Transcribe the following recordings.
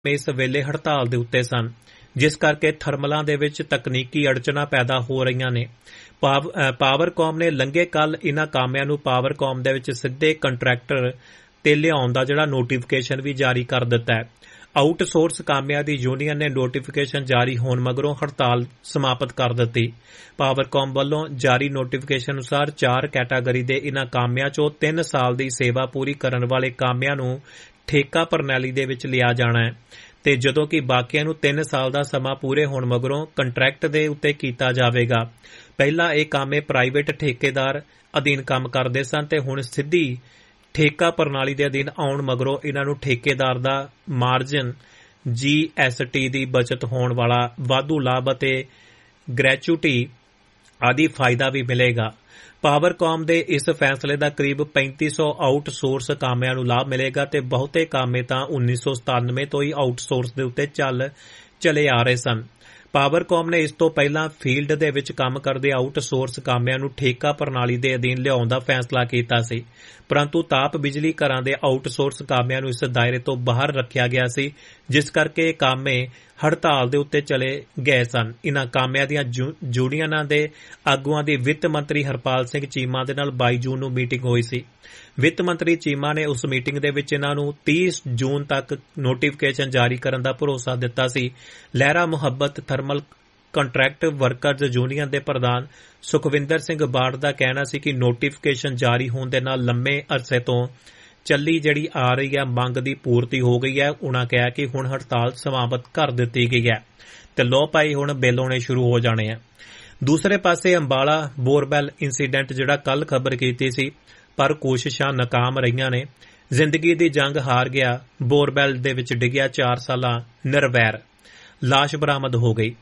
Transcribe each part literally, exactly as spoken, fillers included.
ਇਸ ਵੇਲੇ ਹੜਤਾਲ ਦੇ ਉੱਤੇ ਸਨ, ਜਿਸ ਕਰਕੇ ਥਰਮਲਾਂ ਦੇ ਵਿੱਚ ਤਕਨੀਕੀ ਅੜਚਨਾਂ ਪੈਦਾ ਹੋ ਰਹੀਆਂ ਨੇ। ਪਾਵਰਕੌਮ ਨੇ ਲੰਘੇ ਕੱਲ ਇਨ੍ਹਾਂ ਕਾਮਿਆਂ ਨੂੰ ਪਾਵਰਕੌਮ ਦੇ ਵਿੱਚ ਸਿੱਧੇ ਕੰਟਰੈਕਟਰ ਤੇ ਲਿਆਉਣ ਦਾ ਜਿਹੜਾ ਨੋਟੀਫਿਕੇਸ਼ਨ ਵੀ ਜਾਰੀ ਕਰ ਦਿੱਤਾ ਹੈ। ਆਊਟਸੋਰਸ ਕਾਮਿਆਂ ਦੀ ਯੂਨੀਅਨ ਨੇ ਨੋਟੀਫਿਕੇਸ਼ਨ ਜਾਰੀ ਹੋਣ ਮਗਰੋਂ ਹੜਤਾਲ ਸਮਾਪਤ ਕਰ ਦਿੱਤੀ। ਪਾਵਰਕੌਮ ਵੱਲੋਂ ਜਾਰੀ ਨੋਟੀਫਿਕੇਸ਼ਨ ਅਨੁਸਾਰ ਚਾਰ ਕੈਟਾਗਰੀ ਦੇ ਇਨ੍ਹਾਂ ਕਾਮਿਆਂ ਚੋਂ ਤਿੰਨ ਸਾਲ ਦੀ ਸੇਵਾ ਪੂਰੀ ਕਰਨ ਵਾਲੇ ਕਾਮਿਆਂ ਨੂੰ ਠੇਕਾ ਪ੍ਰਣਾਲੀ ਦੇ ਵਿੱਚ ਲਿਆ ਜਾਣਾ ਹੈ ਤੇ ਜਦੋਂ ਕਿ ਬਾਕੀਆਂ ਨੂੰ ਤਿੰਨ ਸਾਲ ਦਾ ਸਮਾਂ ਪੂਰੇ ਹੋਣ ਮਗਰੋਂ ਕੰਟਰੈਕਟ ਦੇ ਉੱਤੇ ਕੀਤਾ ਜਾਵੇਗਾ। ਪਹਿਲਾਂ ਇਹ ਕਾਮੇ ਪ੍ਰਾਈਵੇਟ ਠੇਕੇਦਾਰ ਅਧੀਨ ਕੰਮ ਕਰਦੇ ਸਨ ਤੇ ਹੁਣ ਸਿੱਧੀ ਠੇਕਾ ਪ੍ਰਣਾਲੀ ਦੇ ਅਧੀਨ ਆਉਣ ਮਗਰੋਂ ਇਨ੍ਹਾਂ ਨੂੰ ਠੇਕੇਦਾਰ ਦਾ ਮਾਰਜਨ, ਜੀ ਐਸ ਟੀ ਦੀ ਬਚਤ ਹੋਣ ਵਾਲਾ ਵਾਧੂ ਲਾਭ ਅਤੇ ਗ੍ਰੈਚੁਟੀ ਆਦਿ ਫਾਇਦਾ ਵੀ ਮਿਲੇਗਾ। ਪਾਵਰਕੌਮ ਦੇ ਇਸ ਫੈਸਲੇ ਦਾ ਕਰੀਬ ਪੈਂਤੀ ਸੌ ਆਊਟਸੋਰਸ ਕਾਮਿਆਂ ਨੂੰ ਲਾਭ ਮਿਲੇਗਾ ਤੇ ਬਹੁਤੇ ਕਾਮੇ ਤਾਂ ਉੱਨੀ ਸੌ ਸਤਾਨਵੇਂ ਤੋਂ ਹੀ ਆਊਟਸੋਰਸ ਦੇ ਉੱਤੇ ਚੱਲ ਚਲੇ ਆ ਰਹੇ ਸਨ। ਪਾਵਰਕੌਮ ਨੇ ਇਸ ਤੋਂ ਪਹਿਲਾਂ ਫੀਲਡ ਦੇ ਵਿੱਚ ਕੰਮ ਕਰਦੇ ਆਊਟਸੋਰਸ ਕਾਮਿਆਂ ਨੂੰ ਠੇਕਾ ਪ੍ਰਣਾਲੀ ਦੇ ਅਧੀਨ ਲਿਆਉਣ ਦਾ ਫੈਸਲਾ ਕੀਤਾ ਸੀ, ਪਰੰਤੂ ਤਾਪ ਬਿਜਲੀ ਘਰਾਂ ਦੇ ਆਊਟਸੋਰਸ ਕਾਮਿਆਂ ਨੂੰ ਇਸ ਦਾਇਰੇ ਤੋਂ ਬਾਹਰ ਰੱਖਿਆ ਗਿਆ ਸੀ, ਜਿਸ ਕਰਕੇ ਇਹ ਕਾਮੇ ਹੜਤਾਲ ਦੇ ਉੱਤੇ ਚਲੇ ਗਏ ਸਨ। ਇਨ੍ਹਾਂ ਕਾਮਿਆਂ ਦੀਆਂ ਯੂਨੀਅਨਾਂ ਦੇ ਆਗੂਆਂ ਦੀ ਵਿੱਤ ਮੰਤਰੀ ਹਰਪਾਲ ਸਿੰਘ ਚੀਮਾ ਦੇ ਨਾਲ ਬਾਈ ਜੂਨ ਨੂੰ ਮੀਟਿੰਗ ਹੋਈ ਸੀ। ਵਿੱਤ ਮੰਤਰੀ ਚੀਮਾ ਨੇ ਉਸ ਮੀਟਿੰਗ ਦੇ ਵਿੱਚ ਇਨ੍ਹਾਂ ਨੂੰ ਤੀਹ ਜੂਨ ਤੱਕ ਨੋਟੀਫਿਕੇਸ਼ਨ ਜਾਰੀ ਕਰਨ ਦਾ ਭਰੋਸਾ ਦਿੱਤਾ ਸੀ। ਲਹਿਰਾ ਮੁਹੱਬਤ ਥਰਮਲ ਕੰਟਰੈਕਟ ਵਰਕਰਜ਼ ਯੂਨੀਅਨ ਦੇ ਪ੍ਰਧਾਨ ਸੁਖਵਿੰਦਰ ਸਿੰਘ ਬਾੜ ਦਾ ਕਹਿਣਾ ਸੀ ਕਿ ਨੋਟੀਫਿਕੇਸ਼ਨ ਜਾਰੀ ਹੋਣ ਦੇ ਨਾਲ ਲੰਮੇ ਅਰਸੇ ਤੋਂ ਚੱਲੀ ਜਿਹੜੀ ਆ ਰਹੀ ਹੈ ਮੰਗ ਦੀ ਪੂਰਤੀ ਹੋ ਗਈ ਹੈ। ਉਨ੍ਹਾਂ ਕਿਹਾ ਕਿ ਹੁਣ ਹੜਤਾਲ ਸਮਾਪਤ ਕਰ ਦਿੱਤੀ ਗਈ ਹੈ ਤੇ ਲੋ ਭਾਈ ਹੁਣ ਬਿੱਲ ਆਉਣੇ ਸ਼ੁਰੂ ਹੋ ਜਾਣੇ ਆ। ਦੂਸਰੇ ਪਾਸੇ ਅੰਬਾਲਾ ਬੋਰਵੈਲ ਇੰਸੀਡੈਂਟ ਜਿਹੜਾ ਕੱਲ ਖਬਰ ਕੀਤੀ ਸੀ, ਪਰ ਕੋਸ਼ਿਸ਼ਾਂ ਨਾਕਾਮ ਰਹੀਆਂ ਨੇ। ਜ਼ਿੰਦਗੀ ਦੀ ਜੰਗ ਹਾਰ ਗਿਆ, ਬੋਰਵੈਲ ਦੇ ਵਿੱਚ ਡਿੱਗਿਆ ਚਾਰ ਸਾਲਾ ਨਿਰਵੈਰ, ਲਾਸ਼ ਬਰਾਮਦ ਹੋ ਗਈ।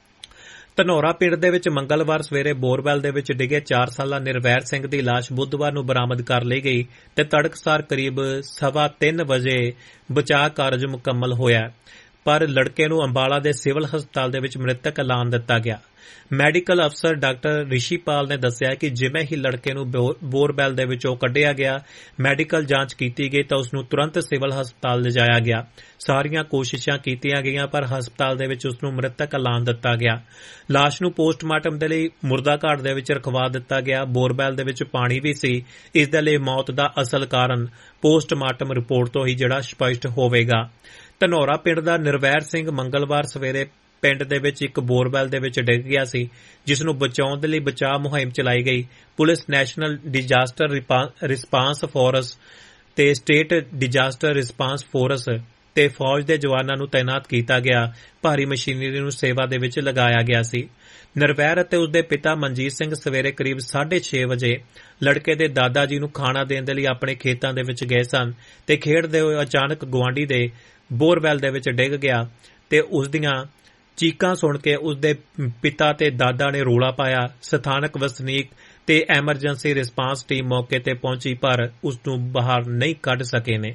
ਧਨੌਰਾ ਪਿੰਡ ਦੇ ਵਿੱਚ ਮੰਗਲਵਾਰ ਸਵੇਰੇ ਬੋਰਵੈਲ ਦੇ ਵਿੱਚ ਡਿੱਗੇ ਚਾਰ ਸਾਲਾ ਨਿਰਵੈਰ ਸਿੰਘ ਦੀ ਲਾਸ਼ ਬੁੱਧਵਾਰ ਨੂੰ ਬਰਾਮਦ ਕਰ ਲਈ ਗਈ ਤੇ ਤੜਕਸਾਰ ਕਰੀਬ ਸਵਾ ਤਿੰਨ ਵਜੇ ਬਚਾਅ ਕਾਰਜ ਮੁਕੰਮਲ ਹੋਇਆ, ਪਰ ਲੜਕੇ ਨੂੰ ਅੰਬਾਲਾ ਦੇ ਸਿਵਲ ਹਸਪਤਾਲ ਦੇ ਵਿੱਚ ਮ੍ਰਿਤਕ ਐਲਾਨ ਦਿੱਤਾ ਗਿਆ। ਮੈਡੀਕਲ ਅਫਸਰ ਡਾਕਟਰ ਰਿਸ਼ੀਪਾਲ ਨੇ ਦੱਸਿਆ ਕਿ ਜਿਵੇਂ ਹੀ ਲੜਕੇ ਨੂੰ ਬੋਰਵੈਲ ਦੇ ਵਿੱਚੋਂ ਕੱਢਿਆ ਗਿਆ, ਮੈਡੀਕਲ ਜਾਂਚ ਕੀਤੀ ਗਈ ਤਾਂ ਉਸ ਨੂੰ ਤੁਰੰਤ ਸਿਵਲ ਹਸਪਤਾਲ ਲਿਜਾਇਆ ਗਿਆ। ਸਾਰੀਆਂ ਕੋਸ਼ਿਸ਼ਾਂ ਕੀਤੀਆਂ ਗਈਆਂ ਪਰ ਹਸਪਤਾਲ ਦੇ ਵਿੱਚ ਉਸ ਨੂੰ ਮ੍ਰਿਤਕ ਐਲਾਨ ਦਿੱਤਾ ਗਿਆ। ਲਾਸ਼ ਨੂੰ ਪੋਸਟਮਾਰਟਮ ਦੇ ਲਈ ਮੁਰਦਾ ਘਾਟ ਦੇ ਵਿੱਚ ਰਖਵਾ ਦਿੱਤਾ ਗਿਆ। ਬੋਰਵੈਲ ਦੇ ਵਿੱਚ ਪਾਣੀ ਵੀ ਸੀ। ਇਸ ਦੇ ਲਈ ਮੌਤ ਦਾ ਅਸਲ ਕਾਰਨ ਪੋਸਟਮਾਰਟਮ ਰਿਪੋਰਟ ਤੋਂ ਹੀ ਜਿਹੜਾ ਸਪਸ਼ਟ ਹੋਵੇਗਾ। ਧਨੌਰਾ ਪਿੰਡ ਦਾ ਨਿਰਵੈਰ ਸਿੰਘ ਮੰਗਲਵਾਰ ਸਵੇਰੇ ਪਿੰਡ ਦੇ ਵਿੱਚ ਇੱਕ ਬੋਰਵੈਲ ਦੇ ਵਿੱਚ ਡਿੱਗ ਗਿਆ ਸੀ, ਜਿਸ ਨੂੰ ਬਚਾਉਣ ਦੇ ਲਈ ਬਚਾਅ ਮੁਹਿੰਮ ਚਲਾਈ ਗਈ। Police, national disaster response force ਤੇ ਸਟੇਟ ਡਿਜ਼ਾਸਟਰ ਰਿਸਪਾਂਸ ਫੋਰਸ ਤੇ ਫੌਜ ਦੇ ਜਵਾਨਾਂ ਨੂੰ ਤਾਇਨਾਤ ਕੀਤਾ ਗਿਆ। ਭਾਰੀ ਮਸ਼ੀਨਰੀ ਨੂੰ ਸੇਵਾ ਦੇ ਵਿੱਚ ਲਗਾਇਆ ਗਿਆ ਸੀ। ਨਿਰਵੈਰ ਅਤੇ ਉਸਦੇ ਪਿਤਾ ਮਨਜੀਤ ਸਿੰਘ ਸਵੇਰੇ ਕਰੀਬ ਸਾਢੇ ਛੇ ਵਜੇ ਲੜਕੇ ਦੇ ਦਾਦਾ ਜੀ ਨੂੰ ਖਾਣਾ ਦੇਣ ਦੇ ਲਈ ਆਪਣੇ ਖੇਤਾਂ ਦੇ ਵਿੱਚ ਗਏ ਸਨ ਤੇ ਖੇਡਦੇ ਹੋਏ ਅਚਾਨਕ ਗੁਆਂਢੀ ਦੇ ਬੋਰਵੈਲ ਦੇ ਵਿੱਚ ਡਿੱਗ ਗਿਆ ਤੇ ਉਸ ਦੀਆਂ ਚੀਕਾਂ ਸੁਣ ਕੇ ਉਸਦੇ ਪਿਤਾ ਤੇ ਦਾਦਾ ਨੇ ਰੌਲਾ ਪਾਇਆ। ਸਥਾਨਕ ਵਸਨੀਕ ਤੇ ਐਮਰਜੈਂਸੀ ਰਿਸਪਾਂਸ ਟੀਮ ਮੌਕੇ ਤੇ ਪਹੁੰਚੀ ਪਰ ਉਸ ਨੂੰ ਬਾਹਰ ਨਹੀਂ ਕੱਢ ਸਕੇ ਨੇ।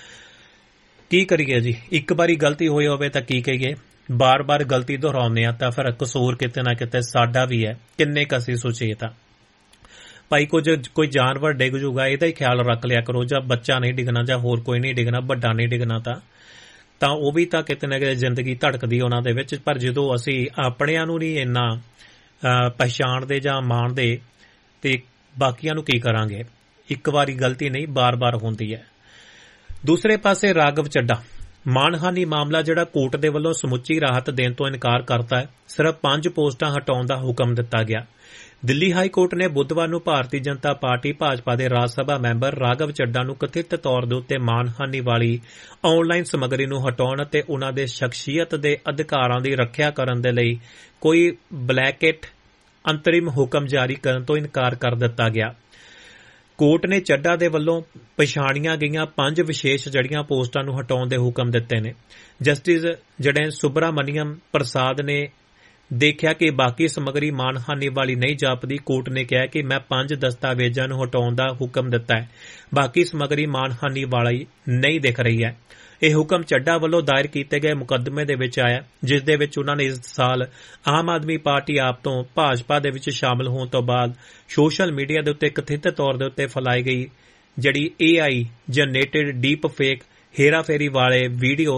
ਕੀ ਕਰੀਏ ਜੀ, ਇੱਕ ਵਾਰੀ ਗਲਤੀ ਹੋਈ ਹੋਵੇ ਤਾਂ ਕੀ ਕਹੀਏ, ਬਾਰ-ਬਾਰ ਗਲਤੀ ਦੁਹਰਾਉਂਦੇ ਆ ਤਾਂ ਫਿਰ ਕਸੂਰ ਕਿਤੇ ਨਾ ਕਿਤੇ ਸਾਡਾ ਵੀ ਹੈ। ਕਿੰਨੇ ਕੁ ਅਸੀਂ ਸੋਚੀਏ ਤਾਂ ਭਾਈ ਕੁਝ ਕੋਈ ਜਾਨਵਰ ਡਿੱਗ ਜੂਗਾ ਇਹਦਾ ਹੀ ਖਿਆਲ ਰੱਖ ਲਿਆ ਕਰੋ, ਜਾਂ ਬੱਚਾ ਨਹੀਂ ਡਿੱਗਣਾ ਜਾਂ ਹੋਰ ਕੋਈ ਨਹੀਂ ਡਿੱਗਣਾ, ਵੱਡਾ ਨਹੀਂ ਡਿੱਗਣਾ ਤਾਂ ਤਾਂ ਉਹ ਵੀ ਤਾਂ ਕਿਤੇ ਨਾ ਕਿਤੇ ਜ਼ਿੰਦਗੀ ਧੜਕਦੀ ਉਹਨਾਂ ਦੇ ਵਿੱਚ। ਪਰ ਜਦੋਂ ਅਸੀਂ ਆਪਣਿਆਂ ਨੂੰ ਨਹੀਂ ਇੰਨਾ ਪਛਾਣਦੇ ਜਾਂ ਮਾਣਦੇ ਤੇ ਬਾਕੀਆਂ ਨੂੰ ਕੀ ਕਰਾਂਗੇ। ਇੱਕ ਵਾਰੀ ਗਲਤੀ ਨਹੀਂ, ਬਾਰ-ਬਾਰ ਹੁੰਦੀ ਹੈ। ਦੂਸਰੇ ਪਾਸੇ ਰਾਘਵ ਚੱਡਾ ਮਾਣਹਾਨੀ ਮਾਮਲਾ ਜਿਹੜਾ ਕੋਰਟ ਦੇ ਵੱਲੋਂ ਸਮੁੱਚੀ ਰਾਹਤ ਦੇਣ ਤੋਂ ਇਨਕਾਰ ਕਰਤਾ ਹੈ। ਸਿਰਫ ਪੰਜ ਪੋਸਟਾਂ ਹਟਾਉਣ ਦਾ ਹੁਕਮ ਦਿੱਤਾ ਗਿਆ। ਦਿੱਲੀ ਹਾਈ ਕੋਰਟ ਨੇ ਬੁੱਧਵਾਰ ਨੂੰ ਭਾਰਤੀ ਜਨਤਾ ਪਾਰਟੀ ਭਾਜਪਾ ਦੇ ਰਾਜ ਸਭਾ ਮੈਂਬਰ ਰਾਘਵ ਚੱਡਾ ਨੂੰ ਕਥਿਤ ਤੌਰ ਦੇ ਉੱਤੇ ਮਾਣਹਾਨੀ ਵਾਲੀ ਆਨਲਾਈਨ ਸਮੱਗਰੀ ਨੂੰ ਹਟਾਉਣ ਅਤੇ ਉਨ੍ਹਾਂ ਦੇ ਸ਼ਖਸੀਅਤ ਦੇ ਅਧਿਕਾਰਾਂ ਦੀ ਰੱਖਿਆ ਕਰਨ ਦੇ ਲਈ ਕੋਈ ਬਲੈਕਟ ਅੰਤਰਿਮ ਹੁਕਮ ਜਾਰੀ ਕਰਨ ਤੋਂ ਇਨਕਾਰ ਕਰ ਦਿੱਤਾ ਗਿਆ। ਕੋਰਟ ਨੇ ਚੱਡਾ ਦੇ ਵੱਲੋਂ ਪਛਾਣੀਆਂ ਗਈਆਂ ਪੰਜ ਵਿਸ਼ੇਸ਼ ਜੜੀਆਂ ਪੋਸਟਾਂ ਨੂੰ ਹਟਾਉਣ ਦੇ ਹੁਕਮ ਦਿੱਤੇ ਨੇ। ਜਸਟਿਸ ਜਿਹੜੇ ਸੁਬਰਾਮਨੀਅਮ ਪ੍ਰਸਾਦ ਨੇ ਦੇਖਿਆ ਕਿ ਬਾਕੀ ਸਮੱਗਰੀ ਮਾਣਹਾਨੀ ਵਾਲੀ ਨਹੀਂ ਜਾਪਦੀ। ਕੋਰਟ ਨੇ ਕਿਹਾ ਕਿ ਮੈਂ ਪੰਜ ਦਸਤਾਵੇਜ਼ਾਂ ਨੂੰ ਹਟਾਉਣ ਦਾ ਹੁਕਮ ਦਿੱਤਾ ਹੈ, ਬਾਕੀ ਸਮੱਗਰੀ ਮਾਣਹਾਨੀ ਵਾਲੀ ਨਹੀਂ ਦਿਖ ਰਹੀ ਹੈ। ਇਹ ਹੁਕਮ ਚੱਡਾ ਵੱਲੋਂ ਦਾਇਰ ਕੀਤੇ ਗਏ ਮੁਕੱਦਮੇ ਦੇ ਵਿੱਚ ਆਇਆ, ਜਿਸ ਦੇ ਵਿੱਚ ਉਨ੍ਹਾਂ ਨੇ ਇਸ ਸਾਲ ਆਮ ਆਦਮੀ ਪਾਰਟੀ ਆਪ ਤੋਂ ਭਾਜਪਾ ਦੇ ਵਿੱਚ ਸ਼ਾਮਲ ਹੋਣ ਤੋਂ ਬਾਅਦ ਸੋਸ਼ਲ ਮੀਡੀਆ ਦੇ ਉੱਤੇ ਕਥਿਤ ਤੌਰ ਦੇ ਉੱਤੇ ਫੈਲਾਈ ਗਈ ਜਿਹੜੀ ਏ ਆਈ ਜਨਰੇਟਡ ਡੀਪ ਫੇਕ ਹੇਰਾਫੇਰੀ ਵਾਲੇ ਵੀਡੀਓ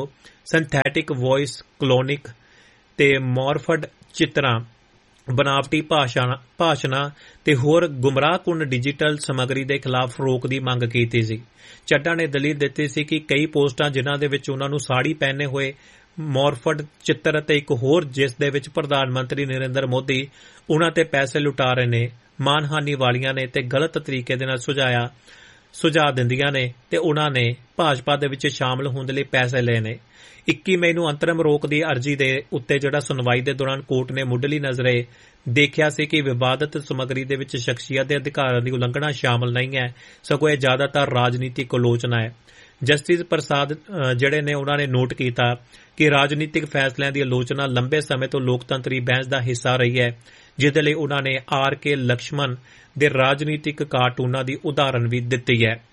ਸਿੰਥੈਟਿਕ ਵੌਇਸ ਕਲੋਨਿਕ ਤੇ ਮੌਰਫਡ ਚਿੱਤਰਾਂ, ਬਨਾਵਟੀ ਭਾਸ਼ਾ ਭਾਸ਼ਣਾਂ ਤੇ ਹੋਰ ਗੁੰਮਰਾਹਕੁੰਨ ਡਿਜੀਟਲ ਸਮੱਗਰੀ ਦੇ ਖਿਲਾਫ ਰੋਕ ਦੀ ਮੰਗ ਕੀਤੀ ਸੀ। ਚੱਢਾ ਨੇ ਦਲੀਲ ਦਿੱਤੀ ਸੀ ਕਿ ਕਈ ਪੋਸਟਾਂ ਜਿਨ੍ਹਾਂ ਦੇ ਵਿੱਚ ਉਹਨਾਂ ਨੂੰ ਸਾੜੀ ਪਹਿਨੇ ਹੋਏ ਮੌਰਫਡ ਚਿੱਤਰ ਅਤੇ ਇੱਕ ਹੋਰ ਜਿਸ ਦੇ ਵਿੱਚ ਪ੍ਰਧਾਨ ਮੰਤਰੀ ਨਰਿੰਦਰ ਮੋਦੀ ਉਹਨਾਂ ਤੇ ਪੈਸੇ ਲੁਟਾ ਰਹੇ ਨੇ, ਮਾਨਹਾਨੀ ਵਾਲੀਆਂ ਨੇ ਤੇ ਗਲਤ ਤਰੀਕੇ ਦੇ ਨਾਲ ਸੁਝਾਇਆ ਸੁਝਾਅ ਦਿੰਦੀਆਂ ਨੇ ਤੇ ਉਹਨਾਂ ਨੇ ਭਾਜਪਾ ਦੇ ਵਿੱਚ ਸ਼ਾਮਲ ਹੋਣ ਦੇ ਲਈ ਪੈਸੇ ਲਏ ਨੇ। ਇੱਕੀ ਮਈ ਨੂੰ ਅੰਤਰਮ ਰੋਕ ਦੀ ਅਰਜ਼ੀ ਦੇ ਉੱਤੇ ਜਿਹੜਾ ਸੁਣਵਾਈ ਦੇ ਦੌਰਾਨ ਕੋਰਟ ਨੇ ਮੁੱਢਲੀ ਨਜ਼ਰੇ ਦੇਖਿਆ ਸੀ ਕਿ ਵਿਵਾਦਤ ਸਮੱਗਰੀ ਦੇ ਵਿੱਚ ਸ਼ਖਸੀਅਤ ਦੇ ਅਧਿਕਾਰਾਂ ਦੀ ਉਲੰਘਣਾ ਸ਼ਾਮਲ ਨਹੀਂ ਹੈ, ਸਗੋਂ ਇਹ ਜ਼ਿਆਦਾਤਰ ਰਾਜਨੀਤਿਕ ਆਲੋਚਨਾ ਹੈ। ਜਸਟਿਸ ਪ੍ਰਸਾਦ ਜਿਹੜੇ ਨੇ ਉਹਨਾਂ ਨੇ ਨੋਟ ਕੀਤਾ ਕਿ ਰਾਜਨੀਤਿਕ ਫੈਸਲਿਆਂ ਦੀ ਆਲੋਚਨਾ ਲੰਬੇ ਸਮੇਂ ਤੋਂ ਲੋਕਤੰਤਰੀ ਬਹਿਸ ਦਾ ਹਿੱਸਾ ਰਹੀ ਹੈ, ਜਿਹਦੇ ਲਈ ਉਹਨਾਂ ਨੇ ਆਰ ਕੇ ਲਕਸ਼ਮਣ ਦੇ ਰਾਜਨੀਤਿਕ ਕਾਰਟੂਨਾਂ ਦੀ ਉਦਾਹਰਨ ਵੀ ਦਿੱਤੀ ਹੈ।